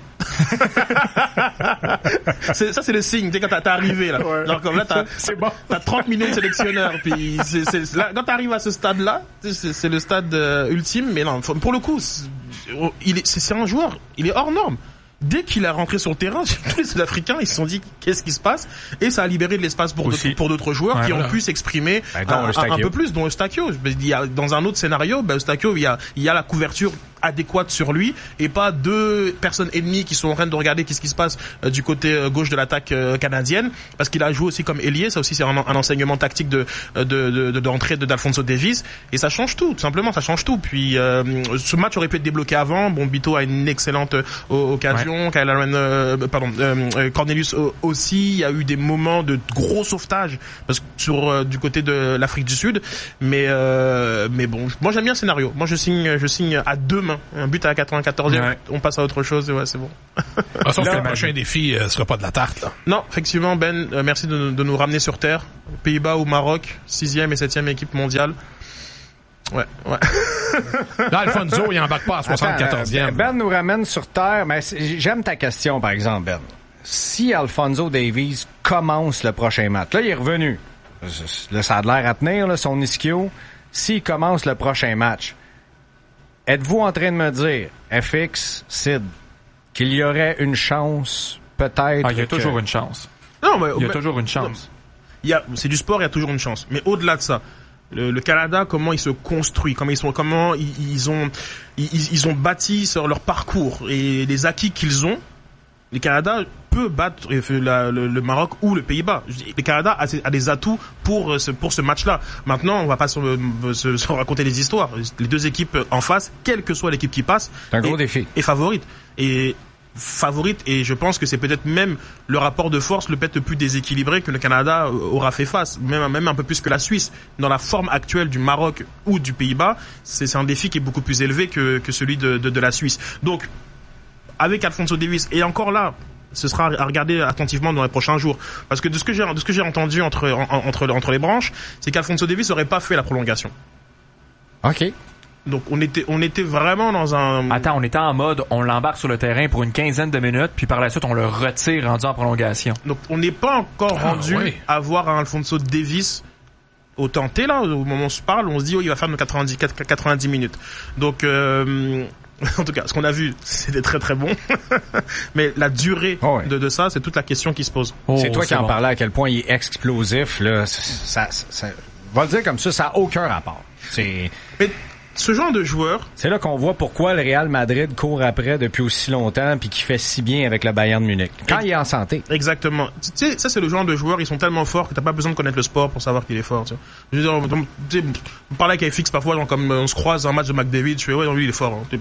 c'est, ça, c'est le signe. Tu sais, quand t'es arrivé, là. Ouais. Genre, comme là, t'as, c'est bon. T'as trente millions de sélectionneurs. Puis, c'est, c'est, là, quand t'arrives à ce stade-là, c'est, c'est le stade euh, ultime. Mais non, pour le coup, c'est, il est, c'est, c'est un joueur. Il est hors norme. Dès qu'il est rentré sur le terrain, tous les Sud-Africains, ils se sont dit qu'est-ce qui se passe, et ça a libéré de l'espace pour d'autres, pour d'autres joueurs ouais, qui voilà. ont pu s'exprimer ben, un, un, un peu plus, dont Eustachio. Il y a, dans un autre scénario, ben, Eustachio, il y a, il y a la couverture adéquate sur lui et pas deux personnes ennemies qui sont en train de regarder qu'est-ce qui se passe euh, du côté euh, gauche de l'attaque euh, canadienne, parce qu'il a joué aussi comme ailier. Ça aussi c'est un, un enseignement tactique de de de, de d'entrée de d'Alphonso Davies, et ça change tout, tout simplement, ça change tout. Puis euh, ce match aurait pu être débloqué avant. Bon, Bito a une excellente euh, occasion, ouais. Kyle Aaron, euh, pardon, euh, Cornelius aussi. Il y a eu des moments de gros sauvetage parce que sur euh, du côté de l'Afrique du Sud, mais euh, mais bon, moi j'aime bien le scénario. Moi je signe je signe à deux mains, un but à la quatre-vingt-quatorzième, ouais. On passe à autre chose et ouais, c'est bon. Ah, sauf que le prochain défi euh, sera pas de la tarte là. Non, effectivement Ben, euh, merci de, de nous ramener sur terre. Pays-Bas ou Maroc, sixième et septième équipe mondiale. Ouais, ouais. Là, Alfonso, il embarque pas à soixante-quatorzième. Ben nous ramène sur terre, mais j'aime ta question, par exemple, Ben. Si Alphonso Davies commence le prochain match, là, il est revenu. Là, ça a l'air à tenir, là, son ischio. S'il commence le prochain match, êtes-vous en train de me dire, F X, Sid, qu'il y aurait une chance, peut-être... Ah, il y a que... toujours une chance. Non, mais... Il y a mais... toujours une chance. Il y a, c'est du sport, il y a toujours une chance. Mais au-delà de ça, le, le Canada, comment il se construit, comment ils sont, comment ils, ils ont, ils, ils ont bâti sur leur parcours et les acquis qu'ils ont. Le Canada peut battre la, le, le Maroc ou le Pays-Bas. Le Canada a, a des atouts pour ce, pour ce match-là. Maintenant, on va pas se, se, se raconter des histoires. Les deux équipes en face, quelle que soit l'équipe qui passe, c'est un gros est, défi. est favorite. Et favorite, et je pense que c'est peut-être même le rapport de force le peut-être le plus déséquilibré que le Canada aura fait face, même même un peu plus que la Suisse. Dans la forme actuelle du Maroc ou du Pays-Bas, c'est, c'est un défi qui est beaucoup plus élevé que, que celui de, de, de la Suisse. Donc, avec Alphonso Davies, et encore là, ce sera à regarder attentivement dans les prochains jours, parce que de ce que j'ai de ce que j'ai entendu entre en, entre entre les branches, c'est qu'Alphonso Davies n'aurait pas fait la prolongation. Ok. Donc on était on était vraiment dans un... Attends, on était en mode, on l'embarque sur le terrain pour une quinzaine de minutes, puis par la suite on le retire rendu en prolongation. Donc on n'est pas encore ah, rendu ouais. à voir un Alphonso Davies au tenté là, au moment où on se parle, on se dit oh il va faire nos quatre-vingt-dix, quatre-vingt-dix minutes. Donc euh, en tout cas, ce qu'on a vu, c'était très très bon. Mais la durée oh ouais. de, de ça, c'est toute la question qui se pose. Oh, c'est toi c'est qui bon. en parlais à quel point il est explosif. Là, ça, ça, ça, on va le dire comme ça, ça n'a aucun rapport. C'est... Mais ce genre de joueur... C'est là qu'on voit pourquoi le Real Madrid court après depuis aussi longtemps puis qui fait si bien avec le Bayern de Munich. Quand il est en santé. Exactement. Tu sais, ça c'est le genre de joueur, ils sont tellement forts que t'as pas besoin de connaître le sport pour savoir qu'il est fort. Tu sais. Je veux dire, on, tu sais, on parlait avec F X parfois, genre, comme on se croise dans un match de McDavid, je fais ouais, lui il est fort. Hein.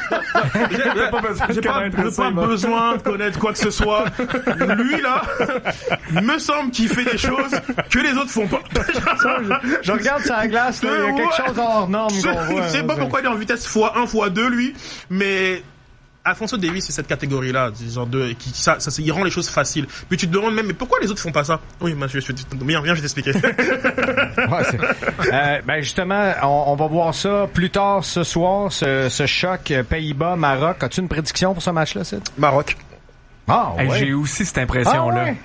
J'ai pas besoin, j'ai pas, pas besoin de connaître quoi que ce soit. Lui là, il me semble qu'il fait des choses que les autres font pas. Ça, je, je regarde sa glace, là, il y a quelque chose hors norme qu'on voit. Je sais pas pourquoi il est en vitesse fois un, fois deux, lui, mais Alphonso Davies, c'est cette catégorie-là, genre de, qui, ça, ça, il rend les choses faciles. Puis tu te demandes même, mais pourquoi les autres font pas ça? Oui, moi, je, je, je, viens, viens, je vais t'expliquer. Ouais, c'est... Euh, ben, justement, on, on va voir ça plus tard ce soir, ce, ce choc Pays-Bas-Maroc. As-tu une prédiction pour ce match-là, Sid? Maroc. Ah, ouais. Hey, j'ai aussi cette impression-là. Ah, ouais.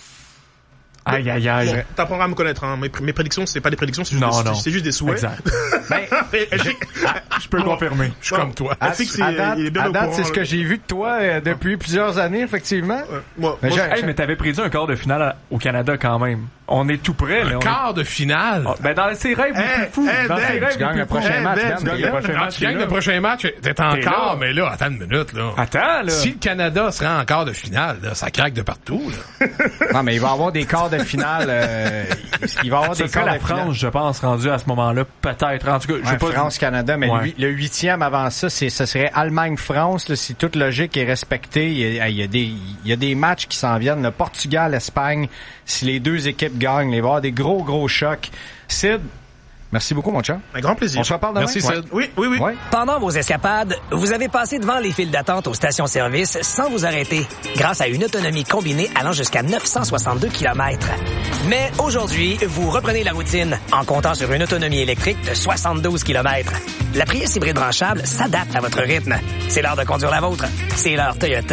Aïe, aïe, aïe. Bon, t'apprendras à me connaître, hein. Mes, mes prédictions, c'est pas des prédictions, c'est juste, non, des, non. c'est juste des souhaits. Exact. Ben, je, je peux le confirmer. Je suis comme toi. À, à date, il est bien à date c'est ce que j'ai vu de toi euh, depuis plusieurs années, effectivement. Ouais. Moi, mais, moi, hey, mais t'avais prédit un quart de finale à, au Canada quand même. On est tout prêt. Un là, quart est... de finale? Oh, ben dans ses rêves hey, les plus fous. Hey, dans ben, ses rêves tu gagnes le prochain match. Ben, Tu gagnes le prochain match. Tu gagnes le prochain match, t'es encore, mais là, attends une minute, là. Attends, là. Si le Canada se rend en quart de finale, là, ça craque de partout, là. Non, mais il va y avoir des quarts de finale, euh, il va y avoir ça des quarts la de France, finale. je pense, rendue à ce moment-là, peut-être. En tout cas, je ouais, pas France-Canada, mais ouais. le, le huitième avant ça, c'est, ce serait Allemagne-France, là, si toute logique est respectée. Il y a, il y a des, il y a des matchs qui s'en viennent, le Portugal-Espagne, si les deux équipes gagnent, il va y avoir des gros, gros chocs. Sid, merci beaucoup, mon chat. Un grand plaisir. On se reparle demain. Merci, Sid. Oui, oui, oui. Ouais. Pendant vos escapades, vous avez passé devant les files d'attente aux stations-service sans vous arrêter, grâce à une autonomie combinée allant jusqu'à neuf cent soixante-deux kilomètres. Mais aujourd'hui, vous reprenez la routine en comptant sur une autonomie électrique de soixante-douze kilomètres. La Prius hybride branchable s'adapte à votre rythme. C'est l'heure de conduire la vôtre. C'est l'heure Toyota.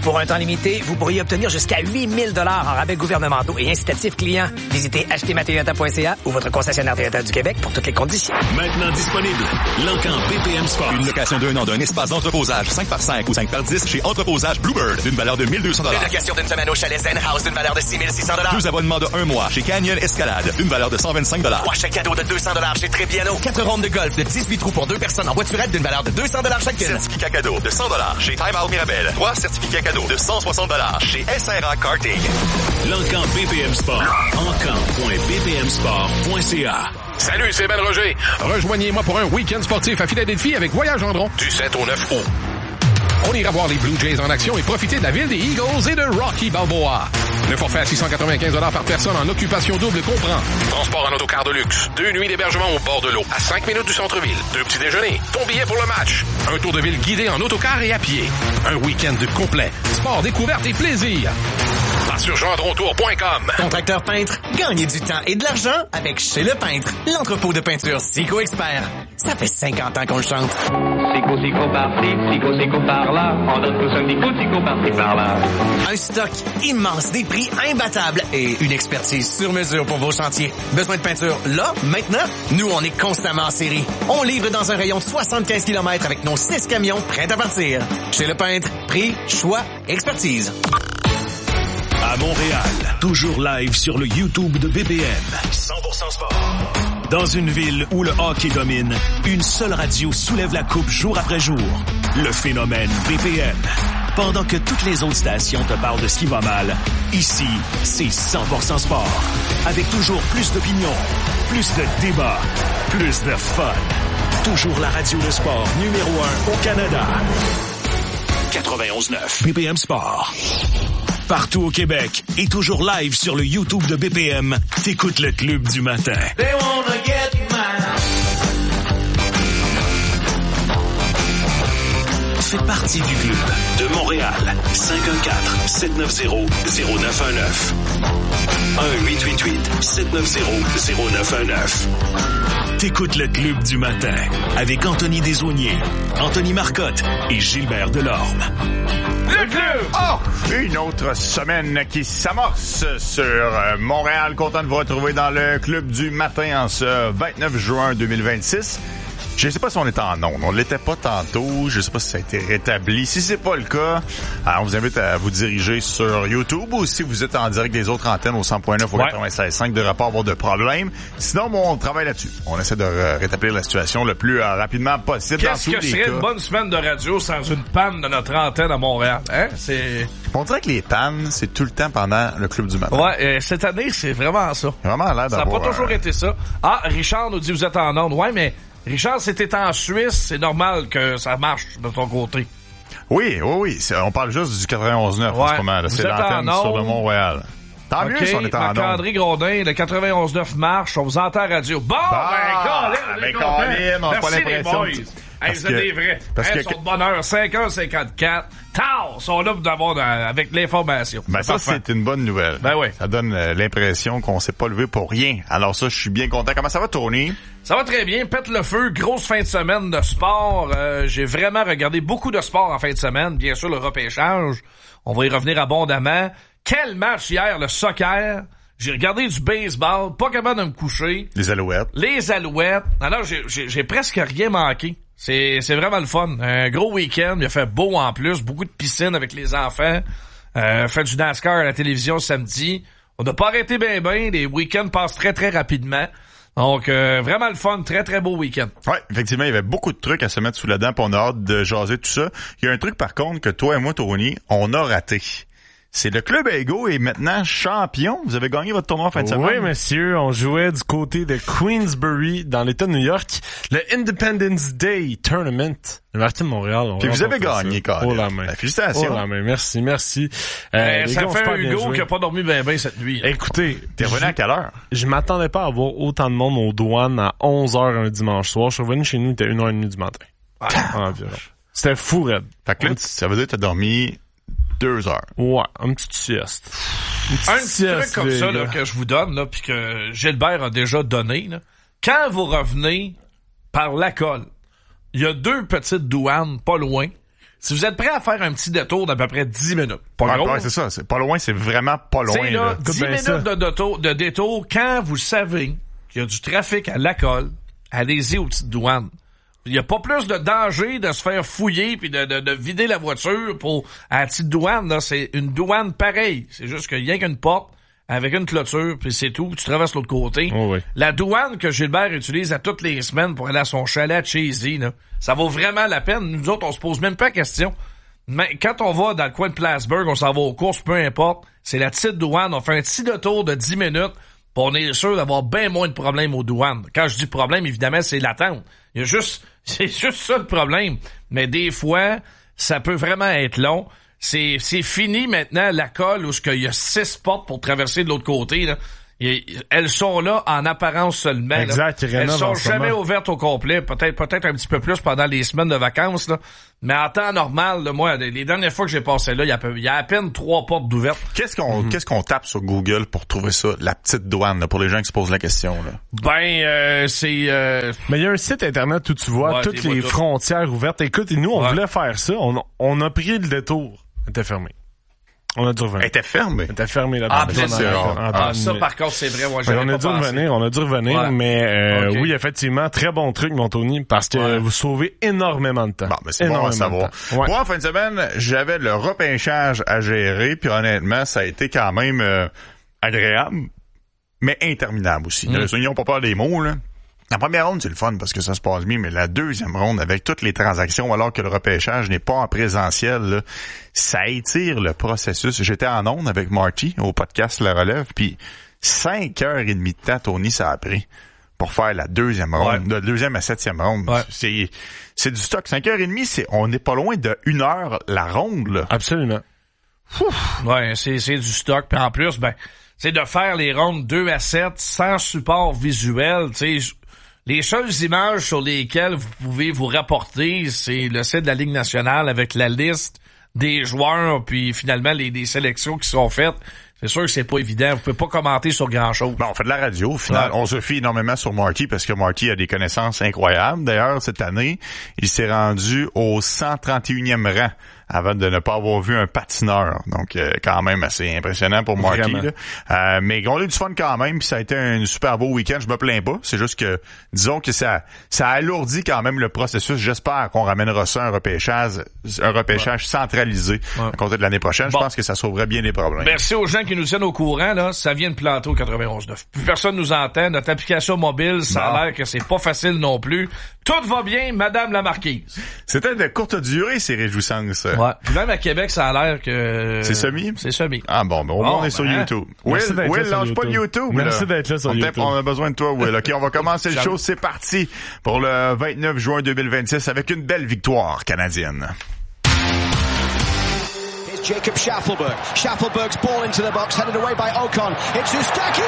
Pour un temps limité, vous pourriez obtenir jusqu'à huit mille dollars en rabais gouvernementaux et incitatifs clients. Visitez acheter ma toyota point c a ou votre concessionnaire Toyota du Québec pour toutes les conditions. Maintenant disponible, l'Encan B P M Sport. Une location d'un an d'un espace d'entreposage cinq par cinq ou cinq par dix chez Entreposage Bluebird d'une valeur de mille deux cents dollars. Une location d'une semaine au chalet Zen House d'une valeur de six mille six cents dollars. Deux abonnements de un mois chez Canyon Escalade d'une valeur de cent vingt-cinq dollars. Trois chèques cadeaux de deux cents dollars chez Trépiano. Quatre rondes de golf de dix-huit trous pour deux personnes en voiturette d'une valeur de deux cents dollars chacune. Certificat cadeau de cent dollars chez Time Out Mirabel. Trois certificats cadeaux de cent soixante dollars chez S R A Karting. L'Encan B P M Sport. encan point b p m sport point c a. Salut, c'est Ben Roger. Rejoignez-moi pour un week-end sportif à Philadelphie avec Voyage Gendron du sept au neuf août. On ira voir les Blue Jays en action et profiter de la ville des Eagles et de Rocky Balboa. Le forfait à six cent quatre-vingt-quinze dollars par personne en occupation double comprend transport en autocar de luxe, deux nuits d'hébergement au bord de l'eau, à cinq minutes du centre-ville, deux petits déjeuners, ton billet pour le match, un tour de ville guidé en autocar et à pied, un week-end complet, sport, découverte et plaisir. Passe sur gendrontour point com. Contracteur peintre, gagnez du temps et de l'argent avec Chez Le Peintre, l'entrepôt de peinture Sico Expert. Ça fait cinquante ans qu'on le chante. Sico, Sico par-ci, Sico, Sico par-là. On donne tous un petit coup, Sico par-ci, par-là. Un stock immense, des prix imbattables et une expertise sur mesure pour vos chantiers. Besoin de peinture là, maintenant? Nous, on est constamment en série. On livre dans un rayon de soixante-quinze kilomètres avec nos six camions prêts à partir. Chez Le Peintre, prix, choix, expertise. À Montréal, toujours live sur le YouTube de B P M. cent pour cent sport. Dans une ville où le hockey domine, une seule radio soulève la coupe jour après jour. Le phénomène B P M. Pendant que toutes les autres stations te parlent de ce qui va mal, ici, c'est cent pour cent sport. Avec toujours plus d'opinions, plus de débats, plus de fun. Toujours la radio de sport numéro un au Canada. quatre-vingt-onze neuf B P M Sport. Partout au Québec et toujours live sur le YouTube de B P M, t'écoutes le Club du matin. They wanna get mine. Fais partie du club de Montréal. cinq un quatre, sept neuf zéro, zéro neuf un neuf. un huit huit huit, sept neuf zéro, zéro neuf un neuf. T'écoutes le Club du matin avec Anthony Desaulniers, Anthony Marcotte et Gilbert Delorme. Le club! Oh! Une autre semaine qui s'amorce sur Montréal. Content de vous retrouver dans le Club du matin en ce vingt-neuf juin deux mille vingt-six. Je ne sais pas si on est en ondes. On ne l'était pas tantôt. Je ne sais pas si ça a été rétabli. Si c'est pas le cas, alors on vous invite à vous diriger sur YouTube ou si vous êtes en direct des autres antennes au cent point neuf ou ouais. quatre-vingt-seize point cinq de rapport avoir de problème. Sinon, bon, on travaille là-dessus. On essaie de rétablir la situation le plus euh, rapidement possible. Qu'est-ce dans que tous les serait cas. une bonne semaine de radio sans une panne de notre antenne à Montréal? Hein? C'est... On dirait que les pannes, c'est tout le temps pendant le Club du matin. Ouais, euh, cette année, c'est vraiment ça. Vraiment l'air Ça n'a d'avoir... pas toujours euh... été ça. Ah, Richard nous dit vous êtes en onde. Ouais, mais Richard, si t'es en Suisse, c'est normal que ça marche de ton côté. Oui, oui, oui. C'est, on parle juste du quatre-vingt-onze neuf ouais. en ce moment. Là. C'est l'antenne sur le Mont-Royal. Tant okay. mieux si on est en onde. Marc-André Grondin, le quatre-vingt-onze neuf marche, on vous entend à la radio. Bon, bah, ben, Colin, ben, Colin, on n'a pas l'impression... Hey, vous êtes des vrais. Parce hein, que... Ils sont de bonne heure, cinq heures cinquante-quatre. Tao, ils sont là pour d'avoir euh, avec l'information. Ben c'est ça, parfait. c'est une bonne nouvelle. Ben oui. Ça donne euh, l'impression qu'on s'est pas levé pour rien. Alors ça, je suis bien content. Comment ça va, Tony? Ça va très bien. Pète le feu. Grosse fin de semaine de sport. Euh, j'ai vraiment regardé beaucoup de sport en fin de semaine. Bien sûr, le repêchage. On va y revenir abondamment. Quel match hier, le soccer. J'ai regardé du baseball. Pas capable de me coucher. Les Alouettes. Les Alouettes. Alors, j'ai, j'ai, j'ai presque rien manqué. C'est, c'est vraiment le fun. Un gros week-end. Il a fait beau en plus. Beaucoup de piscines avec les enfants. Euh, fait du NASCAR à la télévision samedi. On n'a pas arrêté ben ben. Les week-ends passent très, très rapidement. Donc, euh, vraiment le fun. Très, très beau week-end. Ouais, effectivement, il y avait beaucoup de trucs à se mettre sous la dent, puis on a hâte de jaser tout ça. Il y a un truc, par contre, que toi et moi, Tony, on a raté. C'est le Club Ego est maintenant champion. Vous avez gagné votre tournoi en fin de semaine. Oui, monsieur. On jouait du côté de Queensbury, dans l'État de New York. Le Independence Day Tournament. Le Martin de Montréal. Puis vous avez gagné, Colin. Oh la main. Ben, félicitations. Oh la main. Merci, merci. Euh, ça fait un Hugo qui a pas dormi ben ben cette nuit. Écoutez. T'es revenu à quelle heure? Je m'attendais pas à avoir autant de monde aux douanes à onze heures un dimanche soir. Je suis revenu chez nous, il était une heure trente du matin. Ouais. Environ. C'était fou, raide. Fait que là, ça veut dire que t'as dormi deux heures. Ouais, une petite sieste. Une petite un petit sieste, truc comme ça là, que je vous donne, là, puis que Gilbert a déjà donné. Là. Quand vous revenez par la colle, il y a deux petites douanes pas loin. Si vous êtes prêt à faire un petit détour d'à peu près dix minutes, pas ouais, gros. Ouais, c'est ça. C'est pas loin, c'est vraiment pas loin. C'est là, là. dix minutes de détour, de détour, quand vous savez qu'il y a du trafic à Lacolle, allez-y aux petites douanes. Il y a pas plus de danger de se faire fouiller puis de, de, de vider la voiture pour à la petite douane. Là, c'est une douane pareille. C'est juste qu'il y a qu'une porte avec une clôture, puis c'est tout. Tu traverses l'autre côté. Oh oui. La douane que Gilbert utilise à toutes les semaines pour aller à son chalet à Cheesy, là, ça vaut vraiment la peine. Nous autres, on se pose même pas la question. Mais quand on va dans le coin de Plattsburgh, on s'en va aux courses, peu importe, c'est la petite douane. On fait un petit détour de dix minutes, puis on est sûr d'avoir bien moins de problèmes aux douanes. Quand je dis problème, évidemment, c'est l'attente. Il y a juste, c'est juste ça le problème. Mais des fois, ça peut vraiment être long. C'est, c'est fini maintenant, la colle, où il y a six portes pour traverser de l'autre côté, là. Et elles sont là en apparence seulement. Exact, là. Elles sont jamais ouvertes au complet. Peut-être, peut-être un petit peu plus pendant les semaines de vacances, là. Mais en temps normal, là, moi, les dernières fois que j'ai passé là, il y a, il y a à peine trois portes d'ouvertes. Qu'est-ce qu'on, mm-hmm. qu'est-ce qu'on tape sur Google pour trouver ça? La petite douane, là, pour les gens qui se posent la question, là. Ben, euh, c'est, euh... Mais il y a un site internet où tu vois ouais, toutes les frontières ouvertes. Écoute, nous, on ouais. voulait faire ça. On, on a pris le détour. Elle était fermée. On a dû revenir. Elle était fermée? Elle était fermée là-bas. Ah, bien sûr. Ah, ça, par contre, c'est vrai. Moi, on a dû revenir, on a dû revenir, ouais. mais euh, okay. oui, effectivement, très bon truc, mon Tony, parce que ouais. vous sauvez énormément de temps. Bon, mais c'est énormément bon à savoir. Ouais. Moi, en fin de semaine, j'avais le repêchage à gérer, puis honnêtement, ça a été quand même euh, agréable, mais interminable aussi. Mm. Ils n'ont pas peur des mots, là. La première ronde, c'est le fun parce que ça se passe bien, mais la deuxième ronde, avec toutes les transactions, alors que le repêchage n'est pas en présentiel, là, ça étire le processus. J'étais en onde avec Marty au podcast La Relève, puis cinq heures et demie de temps, Tony, ça a pris pour faire la deuxième ronde, de ouais. deuxième à septième ronde. Ouais. C'est, c'est du stock. Cinq heures et demie, c'est, on n'est pas loin de une heure la ronde, là. Absolument. Ouf. Ouais, c'est, c'est du stock. Puis en plus, ben, c'est de faire les rondes deux à sept sans support visuel, tu sais. Les seules images sur lesquelles vous pouvez vous rapporter, c'est le site de la Ligue nationale avec la liste des joueurs, puis finalement les, les sélections qui sont faites. C'est sûr que c'est pas évident. Vous pouvez pas commenter sur grand-chose. Bon, on fait de la radio. Au final, ouais. on se fie énormément sur Marty parce que Marty a des connaissances incroyables. D'ailleurs, cette année, il s'est rendu au cent trente et unième rang avant de ne pas avoir vu un patineur. Donc, euh, quand même assez impressionnant pour Marty. Là. Euh, mais on a eu du fun quand même, puis ça a été un super beau week-end. Je me plains pas. C'est juste que, disons que ça ça alourdit quand même le processus. J'espère qu'on ramènera ça à un repêchage, un repêchage ouais. centralisé ouais. à compter de l'année prochaine. Bon. Je pense que ça sauverait bien les problèmes. Merci aux gens qui nous tiennent au courant. Là, ça vient de planter au quatre-vingt-onze neuf. Plus personne nous entend. Notre application mobile, ça bon. a l'air que c'est pas facile non plus. Tout va bien, Madame la Marquise. C'était de courte durée, ces réjouissances. Ouais. Puis même à Québec, ça a l'air que... C'est semi? C'est semi. Ah bon, ben au moins bon, on est ben, sur YouTube. Will, Will, lâche YouTube. pas le YouTube. Merci là. d'être là sur on YouTube. On a besoin de toi, Will. OK, on va commencer le show. C'est parti pour le vingt-neuf juin deux mille vingt-six avec une belle victoire canadienne. Here's Jacob Schaffelberg. Schaffelberg's ball into the box, headed away by Ocon. It's Eustáquio!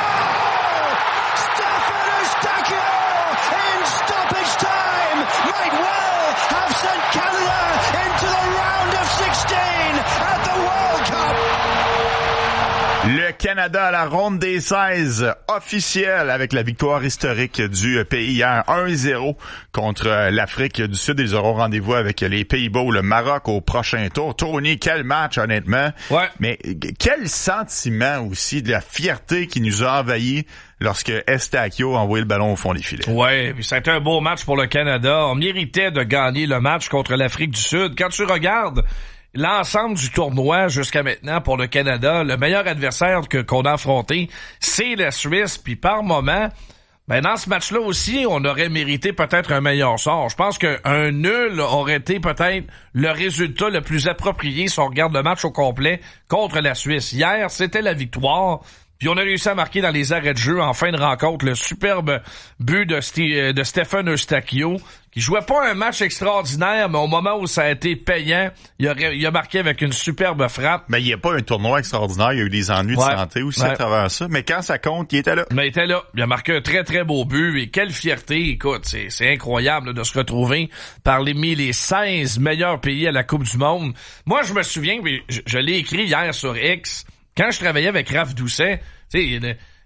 Stefan Eustáquio! In stoppage time! Might well have sent Canada into the round of sixteen at the World Cup! Le Canada à la ronde des seize officielle avec la victoire historique du pays hier un zéro contre l'Afrique du Sud. Ils auront rendez-vous avec les Pays-Bas ou le Maroc au prochain tour. Tony, quel match honnêtement. Ouais. Mais quel sentiment aussi de la fierté qui nous a envahi lorsque Eustáquio a envoyé le ballon au fond des filets. Ouais, puis ça a été un beau match pour le Canada. On méritait de gagner le match contre l'Afrique du Sud. Quand tu regardes l'ensemble du tournoi jusqu'à maintenant pour le Canada, le meilleur adversaire que qu'on a affronté, c'est la Suisse. Puis par moment, ben dans ce match-là aussi, on aurait mérité peut-être un meilleur sort. Je pense qu'un nul aurait été peut-être le résultat le plus approprié si on regarde le match au complet contre la Suisse. Hier, c'était la victoire. Puis on a réussi à marquer dans les arrêts de jeu en fin de rencontre le superbe but de, St- de Stefan Eustáquio, qui jouait pas un match extraordinaire, mais au moment où ça a été payant, il a, il a marqué avec une superbe frappe. Mais il n'y a pas un tournoi extraordinaire, il y a eu des ennuis ouais, de santé aussi ouais. à travers ça. Mais quand ça compte, il était là. Mais il était là. Il a marqué un très très beau but et quelle fierté. Écoute, c'est, c'est incroyable là, de se retrouver parmi les seize meilleurs pays à la Coupe du Monde. Moi, je me souviens, je, je l'ai écrit hier sur X, quand je travaillais avec Raph Doucet, tu sais,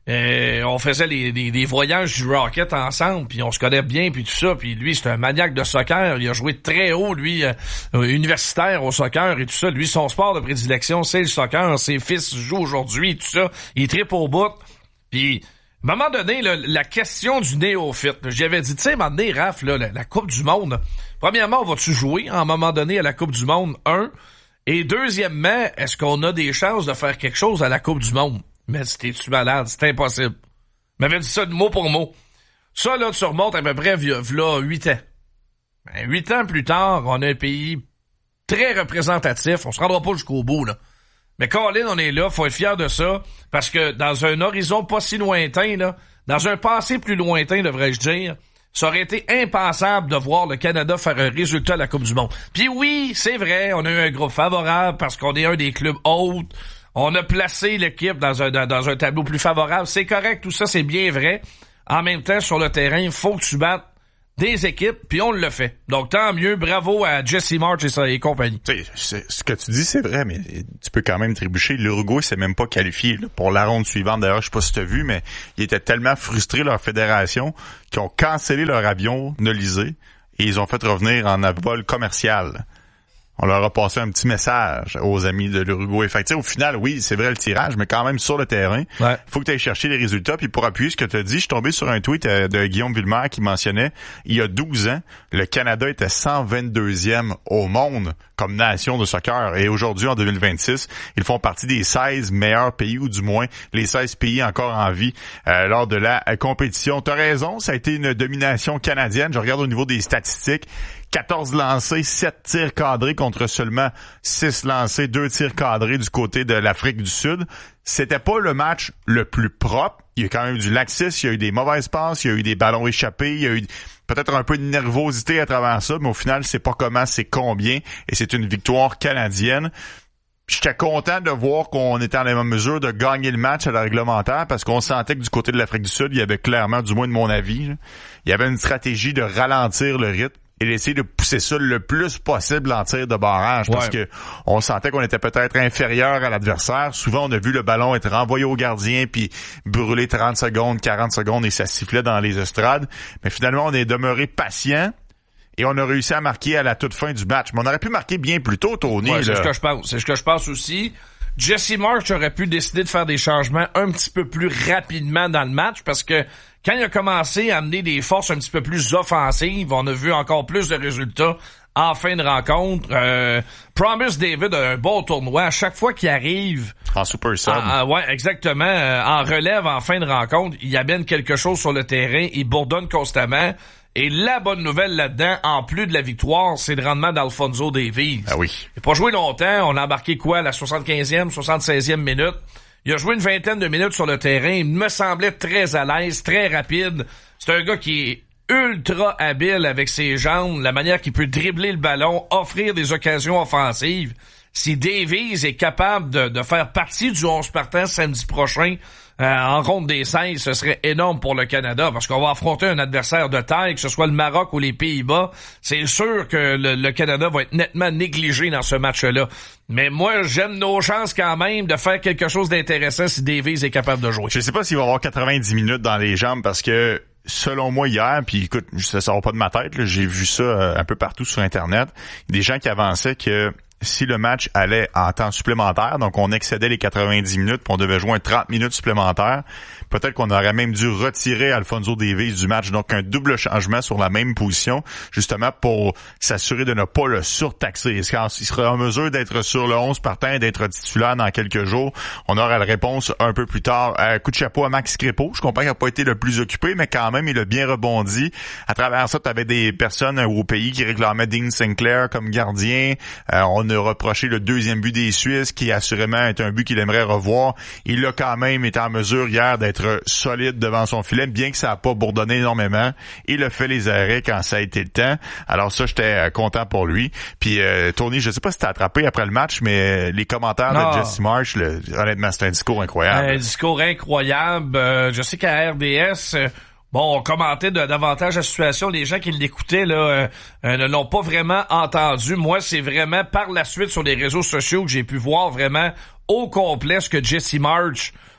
Euh, on faisait les, les, les voyages du Rocket ensemble, puis on se connaît bien, puis tout ça. Puis lui, c'est un maniaque de soccer. Il a joué très haut, lui, euh, universitaire au soccer et tout ça. Lui, son sport de prédilection, c'est le soccer. Ses fils jouent aujourd'hui, tout ça. Il trippe au bout. Puis, à un moment donné, là, la question du néophyte, j'avais dit, tu sais, à un moment donné, Raph, là, la, la Coupe du Monde, là, premièrement, vas-tu jouer à un moment donné à la Coupe du Monde, un? Et deuxièmement, est-ce qu'on a des chances de faire quelque chose à la Coupe du Monde? Mais t'es-tu malade? C'est impossible. Il m'avait dit ça mot pour mot. Ça, là, tu remontes à peu près v'là huit ans. Ben, huit ans plus tard, on a un pays très représentatif. On se rendra pas jusqu'au bout, là. Mais Colin, on est là, faut être fier de ça, parce que dans un horizon pas si lointain, là, dans un passé plus lointain, devrais-je dire, ça aurait été impensable de voir le Canada faire un résultat à la Coupe du Monde. Puis oui, c'est vrai, on a eu un groupe favorable parce qu'on est un des clubs hôtes. On a placé l'équipe dans un, dans, dans un tableau plus favorable. C'est correct, tout ça, c'est bien vrai. En même temps, sur le terrain, il faut que tu battes des équipes, puis on le fait. Donc, tant mieux. Bravo à Jesse March et, sa, et compagnie. Tu sais, ce que tu dis, c'est vrai, mais tu peux quand même trébucher. L'Uruguay s'est même pas qualifié là, pour la ronde suivante. D'ailleurs, je sais pas si tu as vu, mais ils étaient tellement frustrés, leur fédération, qu'ils ont cancellé leur avion Nolisé et ils ont fait revenir en vol commercial. On leur a passé un petit message aux amis de l'Uruguay. Fait que, au final, oui, c'est vrai le tirage, mais quand même sur le terrain, il ouais. faut que tu ailles chercher les résultats. Puis pour appuyer ce que tu as dit, je suis tombé sur un tweet de Guillaume Villemaire qui mentionnait, il y a douze ans, le Canada était cent vingt-deuxième au monde comme nation de soccer. Et aujourd'hui, en deux mille vingt-six, ils font partie des seize meilleurs pays, ou du moins les seize pays encore en vie euh, lors de la compétition. Tu as raison, ça a été une domination canadienne. Je regarde au niveau des statistiques. quatorze lancés, sept tirs cadrés contre seulement six lancés, deux tirs cadrés du côté de l'Afrique du Sud. C'était pas le match le plus propre. Il y a quand même eu du laxisme, il y a eu des mauvaises passes, il y a eu des ballons échappés, il y a eu peut-être un peu de nervosité à travers ça, mais au final, c'est pas comment, c'est combien, et c'est une victoire canadienne. J'étais content de voir qu'on était en la même mesure de gagner le match à la réglementaire parce qu'on sentait que du côté de l'Afrique du Sud, il y avait clairement, du moins de mon avis, là, il y avait une stratégie de ralentir le rythme et d'essayer de pousser ça le plus possible en tir de barrage parce ouais. que on sentait qu'on était peut-être inférieur à l'adversaire. Souvent, on a vu le ballon être renvoyé au gardien puis brûler trente secondes, quarante secondes et ça sifflait dans les estrades. Mais finalement, on est demeuré patient. Et on a réussi à marquer à la toute fin du match. Mais on aurait pu marquer bien plus tôt, Tony. Ouais, c'est ce que je pense. C'est ce que je pense aussi. Jesse March aurait pu décider de faire des changements un petit peu plus rapidement dans le match parce que quand il a commencé à amener des forces un petit peu plus offensives, on a vu encore plus de résultats en fin de rencontre. Euh, Promise David a un bon tournoi. À chaque fois qu'il arrive... En super sub. En, en, ouais, exactement. Euh, en relève, en fin de rencontre, il amène quelque chose sur le terrain. Il bourdonne constamment. Et la bonne nouvelle là-dedans, en plus de la victoire, c'est le rendement d'Alfonso Davies. Ah oui. Il n'a pas joué longtemps. On a embarqué quoi, la soixante-quinzième, soixante-seizième minute. Il a joué une vingtaine de minutes sur le terrain. Il me semblait très à l'aise, très rapide. C'est un gars qui est ultra habile avec ses jambes, la manière qu'il peut dribbler le ballon, offrir des occasions offensives. Si Davies est capable de, de faire partie du onze partant samedi prochain, Euh, en ronde des seize, ce serait énorme pour le Canada parce qu'on va affronter un adversaire de taille, que ce soit le Maroc ou les Pays-Bas. C'est sûr que le, le Canada va être nettement négligé dans ce match-là. Mais moi, j'aime nos chances quand même de faire quelque chose d'intéressant si Davies est capable de jouer. Je sais pas s'il va avoir quatre-vingt-dix minutes dans les jambes parce que selon moi hier, puis écoute, ça sort pas de ma tête, là, j'ai vu ça euh, un peu partout sur Internet, des gens qui avançaient que si le match allait en temps supplémentaire, donc on excédait les quatre-vingt-dix minutes, puis on devait jouer un trente minutes supplémentaires, peut-être qu'on aurait même dû retirer Alfonso Davies du match, donc un double changement sur la même position, justement pour s'assurer de ne pas le surtaxer. Est-ce qu'il serait en mesure d'être sur le onze partant et d'être titulaire dans quelques jours? On aura la réponse un peu plus tard. Euh, coup de chapeau à Max Crépeau, je comprends qu'il n'a pas été le plus occupé, mais quand même, il a bien rebondi. À travers ça, tu avais des personnes au pays qui réclamaient Dean Sinclair comme gardien. Euh, on a reproché le deuxième but des Suisses, qui assurément est un but qu'il aimerait revoir. Il a quand même été en mesure hier d'être solide devant son filet, bien que ça n'a pas bourdonné énormément. Il a fait les arrêts quand ça a été le temps. Alors ça, j'étais content pour lui. Puis euh, Tony, je sais pas si t'as attrapé après le match, mais les commentaires non. de Jesse March, le, honnêtement, c'est un discours incroyable. Un discours incroyable. Euh, je sais qu'à R D S... Euh... Bon, on commentait de, davantage la situation. Les gens qui l'écoutaient là euh, euh, ne l'ont pas vraiment entendu. Moi, c'est vraiment par la suite sur les réseaux sociaux que j'ai pu voir vraiment au complet ce que Jesse March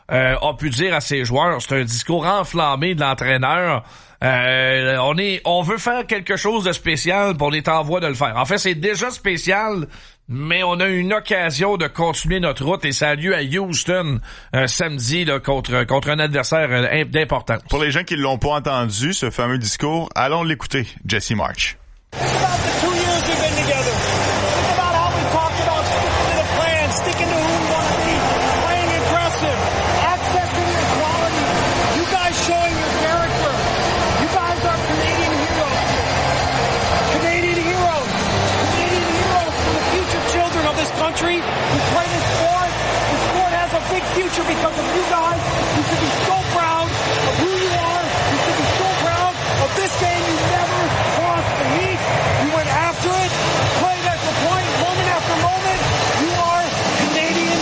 euh, a pu dire à ses joueurs. C'est un discours enflammé de l'entraîneur. Euh, on est, on veut faire quelque chose de spécial, puis on est en voie de le faire. En fait, c'est déjà spécial, mais on a une occasion de continuer notre route et ça a lieu à Houston euh, samedi là, contre contre un adversaire euh, d'importance. Pour les gens qui l'ont pas entendu, ce fameux discours, allons l'écouter, Jesse March. Because of you guys, you should be so proud of who you are. You should be so proud of this game. You never lost the heat. You went after it, played at the point, moment after moment. You are Canadian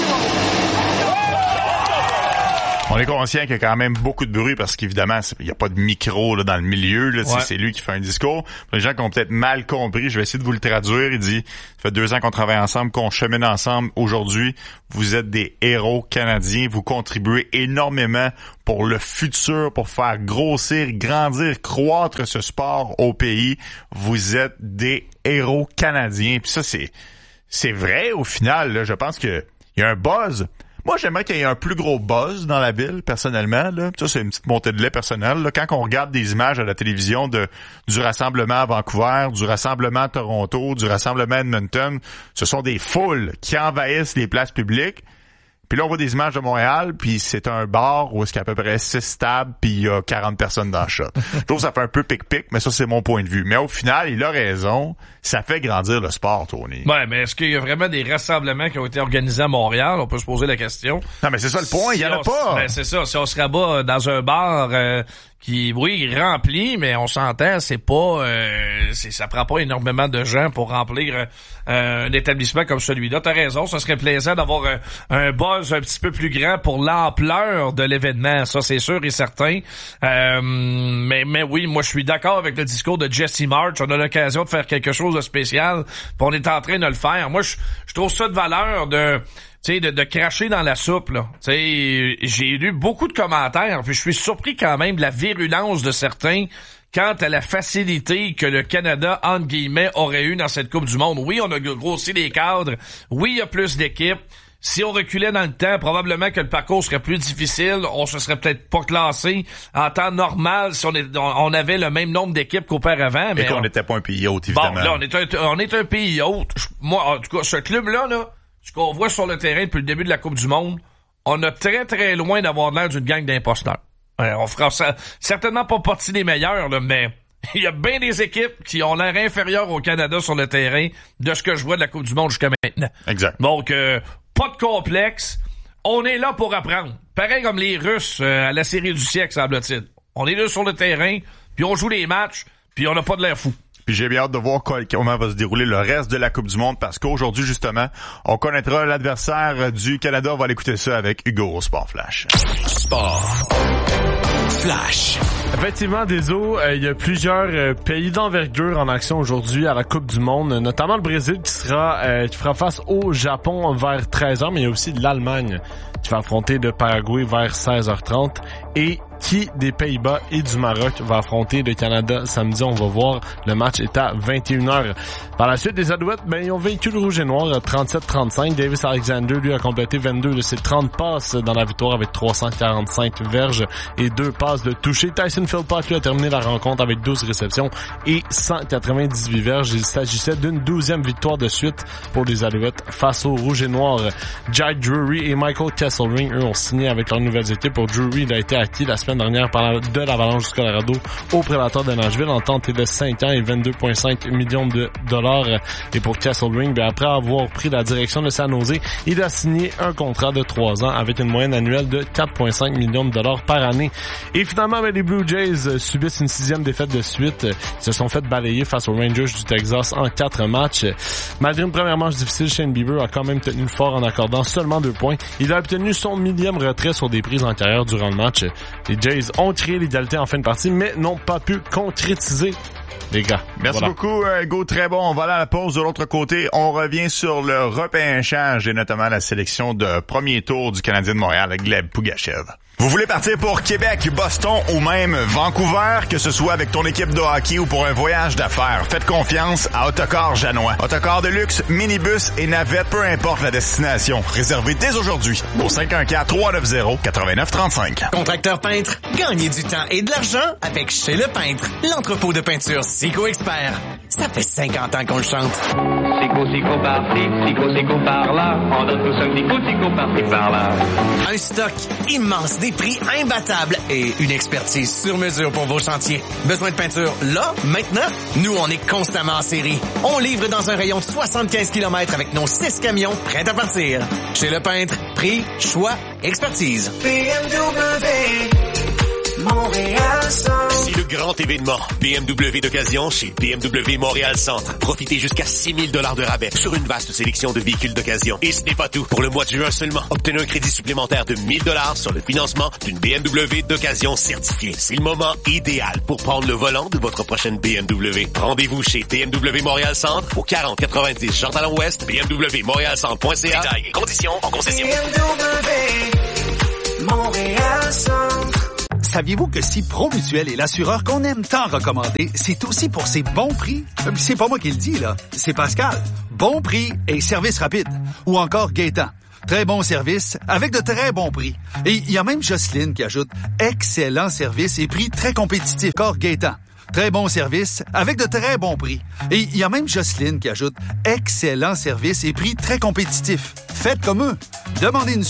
heroes. On est conscient qu'il y a quand même beaucoup de bruit parce qu'évidemment, il n'y a pas de micro là, dans le milieu. Là, ouais. C'est lui qui fait un discours. Pour les gens qui ont peut-être mal compris, je vais essayer de vous le traduire. Il dit, ça fait deux ans qu'on travaille ensemble, qu'on chemine ensemble. Aujourd'hui, vous êtes des héros canadiens. Vous contribuez énormément pour le futur, pour faire grossir, grandir, croître ce sport au pays. Vous êtes des héros canadiens. Puis ça, c'est c'est vrai au final. Là, je pense que il y a un buzz. Moi, j'aimerais qu'il y ait un plus gros buzz dans la ville, personnellement. Là. Ça, c'est une petite montée de lait personnelle. Là. Quand on regarde des images à la télévision de du rassemblement à Vancouver, du rassemblement à Toronto, du rassemblement à Edmonton, ce sont des foules qui envahissent les places publiques. Puis là, on voit des images de Montréal, puis c'est un bar où il y a à peu près six tables, puis il y a quarante personnes dans le shot. Je trouve que ça fait un peu pic-pic, mais ça, c'est mon point de vue. Mais au final, il a raison. Ça fait grandir le sport, Tony. Ouais, mais est-ce qu'il y a vraiment des rassemblements qui ont été organisés à Montréal? On peut se poser la question. Non, mais c'est ça le point, il y en a pas. Ben, c'est ça. Si on se rabat dans un bar euh, qui, oui, rempli, mais on s'entend, c'est pas... Euh, c'est, ça prend pas énormément de gens pour remplir euh, un établissement comme celui-là. T'as raison, ça serait plaisant d'avoir euh, un buzz un petit peu plus grand pour l'ampleur de l'événement. Ça, c'est sûr et certain. Euh, mais, mais oui, moi, je suis d'accord avec le discours de Jesse March. On a l'occasion de faire quelque chose de spécial, puis on est en train de le faire. Moi, je, je trouve ça de valeur de... Tu sais, de, de cracher dans la soupe, là. Tu sais, j'ai lu beaucoup de commentaires, puis je suis surpris quand même de la virulence de certains quant à la facilité que le Canada, entre guillemets, aurait eu dans cette Coupe du Monde. Oui, on a grossi les cadres. Oui, il y a plus d'équipes. Si on reculait dans le temps, probablement que le parcours serait plus difficile. On se serait peut-être pas classé en temps normal si on, est, on avait le même nombre d'équipes qu'auparavant. Mais Et qu'on n'était pas un pays hôte, évidemment. Bon, là, on est un, on est un pays hôte. Moi, en tout cas, ce club-là, là, ce qu'on voit sur le terrain depuis le début de la Coupe du Monde, on a très, très loin d'avoir l'air d'une gang d'imposteurs. Ouais, on fera ça, certainement pas partie des meilleurs, là, mais il y a bien des équipes qui ont l'air inférieures au Canada sur le terrain de ce que je vois de la Coupe du Monde jusqu'à maintenant. Exact. Donc, euh, pas de complexe. On est là pour apprendre. Pareil comme les Russes euh, à la série du siècle, semble-t-il. On est là sur le terrain, puis on joue les matchs, puis on n'a pas de l'air fou. Puis j'ai bien hâte de voir comment va se dérouler le reste de la Coupe du Monde parce qu'aujourd'hui, justement, on connaîtra l'adversaire du Canada. On va l'écouter ça avec Hugo au Sport Flash. Sport Flash. Effectivement, Deso, euh, il y a plusieurs euh, pays d'envergure en action aujourd'hui à la Coupe du Monde, notamment le Brésil qui sera euh, qui fera face au Japon vers treize heures, mais il y a aussi l'Allemagne qui va affronter le Paraguay vers seize heures trente et qui des Pays-Bas et du Maroc va affronter le Canada samedi. On va voir, le match est à vingt et une heures. Par la suite, les Alouettes, ben, ils ont vaincu le Rouge et Noir trente-sept trente-cinq. Davis Alexander, lui, a complété vingt-deux de ses trente passes dans la victoire avec trois cent quarante-cinq verges et deux passes de toucher. Tyson Philpott, lui, a terminé la rencontre avec douze réceptions et cent quatre-vingt-dix-huit verges. Il s'agissait d'une douzième victoire de suite pour les Alouettes face au Rouge et Noir. Jack Drury et Michael Kesselring, eux, ont signé avec leurs nouvelles équipes. Pour Drury, il a été acquis la semaine dernière par la, de l'Avalanche du Colorado au Prédateur de Nashville. Entente est de cinq ans et vingt-deux virgule cinq millions de dollars. Et pour Kesselring, ben après avoir pris la direction de San Jose, il a signé un contrat de trois ans avec une moyenne annuelle de quatre virgule cinq millions de dollars par année. Et finalement, ben, les Blue Jays subissent une sixième défaite de suite. Ils se sont fait balayer face aux Rangers du Texas en quatre matchs. Malgré une première manche difficile, Shane Bieber a quand même tenu le fort en accordant seulement deux points. Il a obtenu son millième retrait sur des prises en carrière durant le match. Les Jays ont créé l'égalité en fin de partie, mais n'ont pas pu concrétiser les gars. Merci Voilà. beaucoup, Hugo. Très bon. On va aller à la pause. De l'autre côté, on revient sur le repêchage et notamment la sélection de premier tour du Canadien de Montréal, Gleb Pougachev. Vous voulez partir pour Québec, Boston ou même Vancouver, que ce soit avec ton équipe de hockey ou pour un voyage d'affaires, faites confiance à Autocar Janois. Autocar de luxe, minibus et navette, peu importe la destination. Réservez dès aujourd'hui au cinq un quatre, trois neuf zéro, neuf neuf trois cinq. Contracteur peintre, gagnez du temps et de l'argent avec Chez Le Peintre, l'entrepôt de peinture Sico Expert. Ça fait cinquante ans qu'on le chante. Sico, sico par-ci, sico, sico par-là. On donne tous un petit coup, sico par-ci, par-là. Un stock immense, des prix imbattables et une expertise sur mesure pour vos chantiers. Besoin de peinture là, maintenant? Nous, on est constamment en série. On livre dans un rayon de soixante-quinze kilomètres avec nos six camions prêts à partir. Chez Le Peintre, prix, choix, expertise. B M W, Montréal Centre. C'est le grand événement B M W d'occasion chez B M W Montréal Centre. Profitez jusqu'à six mille dollars de rabais sur une vaste sélection de véhicules d'occasion. Et ce n'est pas tout. Pour le mois de juin seulement, obtenez un crédit supplémentaire de mille dollars sur le financement d'une B M W d'occasion certifiée. C'est le moment idéal pour prendre le volant de votre prochaine B M W. Rendez-vous chez B M W Montréal Centre au quarante quatre-vingt-dix Jean Talon Ouest, B M W Montréal Centre point C A. Détails et conditions en concession. B M W, Montréal Centre. Saviez-vous que si Promutuel est l'assureur qu'on aime tant recommander, c'est aussi pour ses bons prix? C'est pas moi qui le dis, là. C'est Pascal. Bon prix et service rapide. Ou encore Gaétan. Très bon service avec de très bons prix. Et il y a même Jocelyne qui ajoute excellent service et prix très compétitifs. Encore Gaétan. Très bon service avec de très bons prix. Et il y a même Jocelyne qui ajoute excellent service et prix très compétitifs. Faites comme eux. Demandez une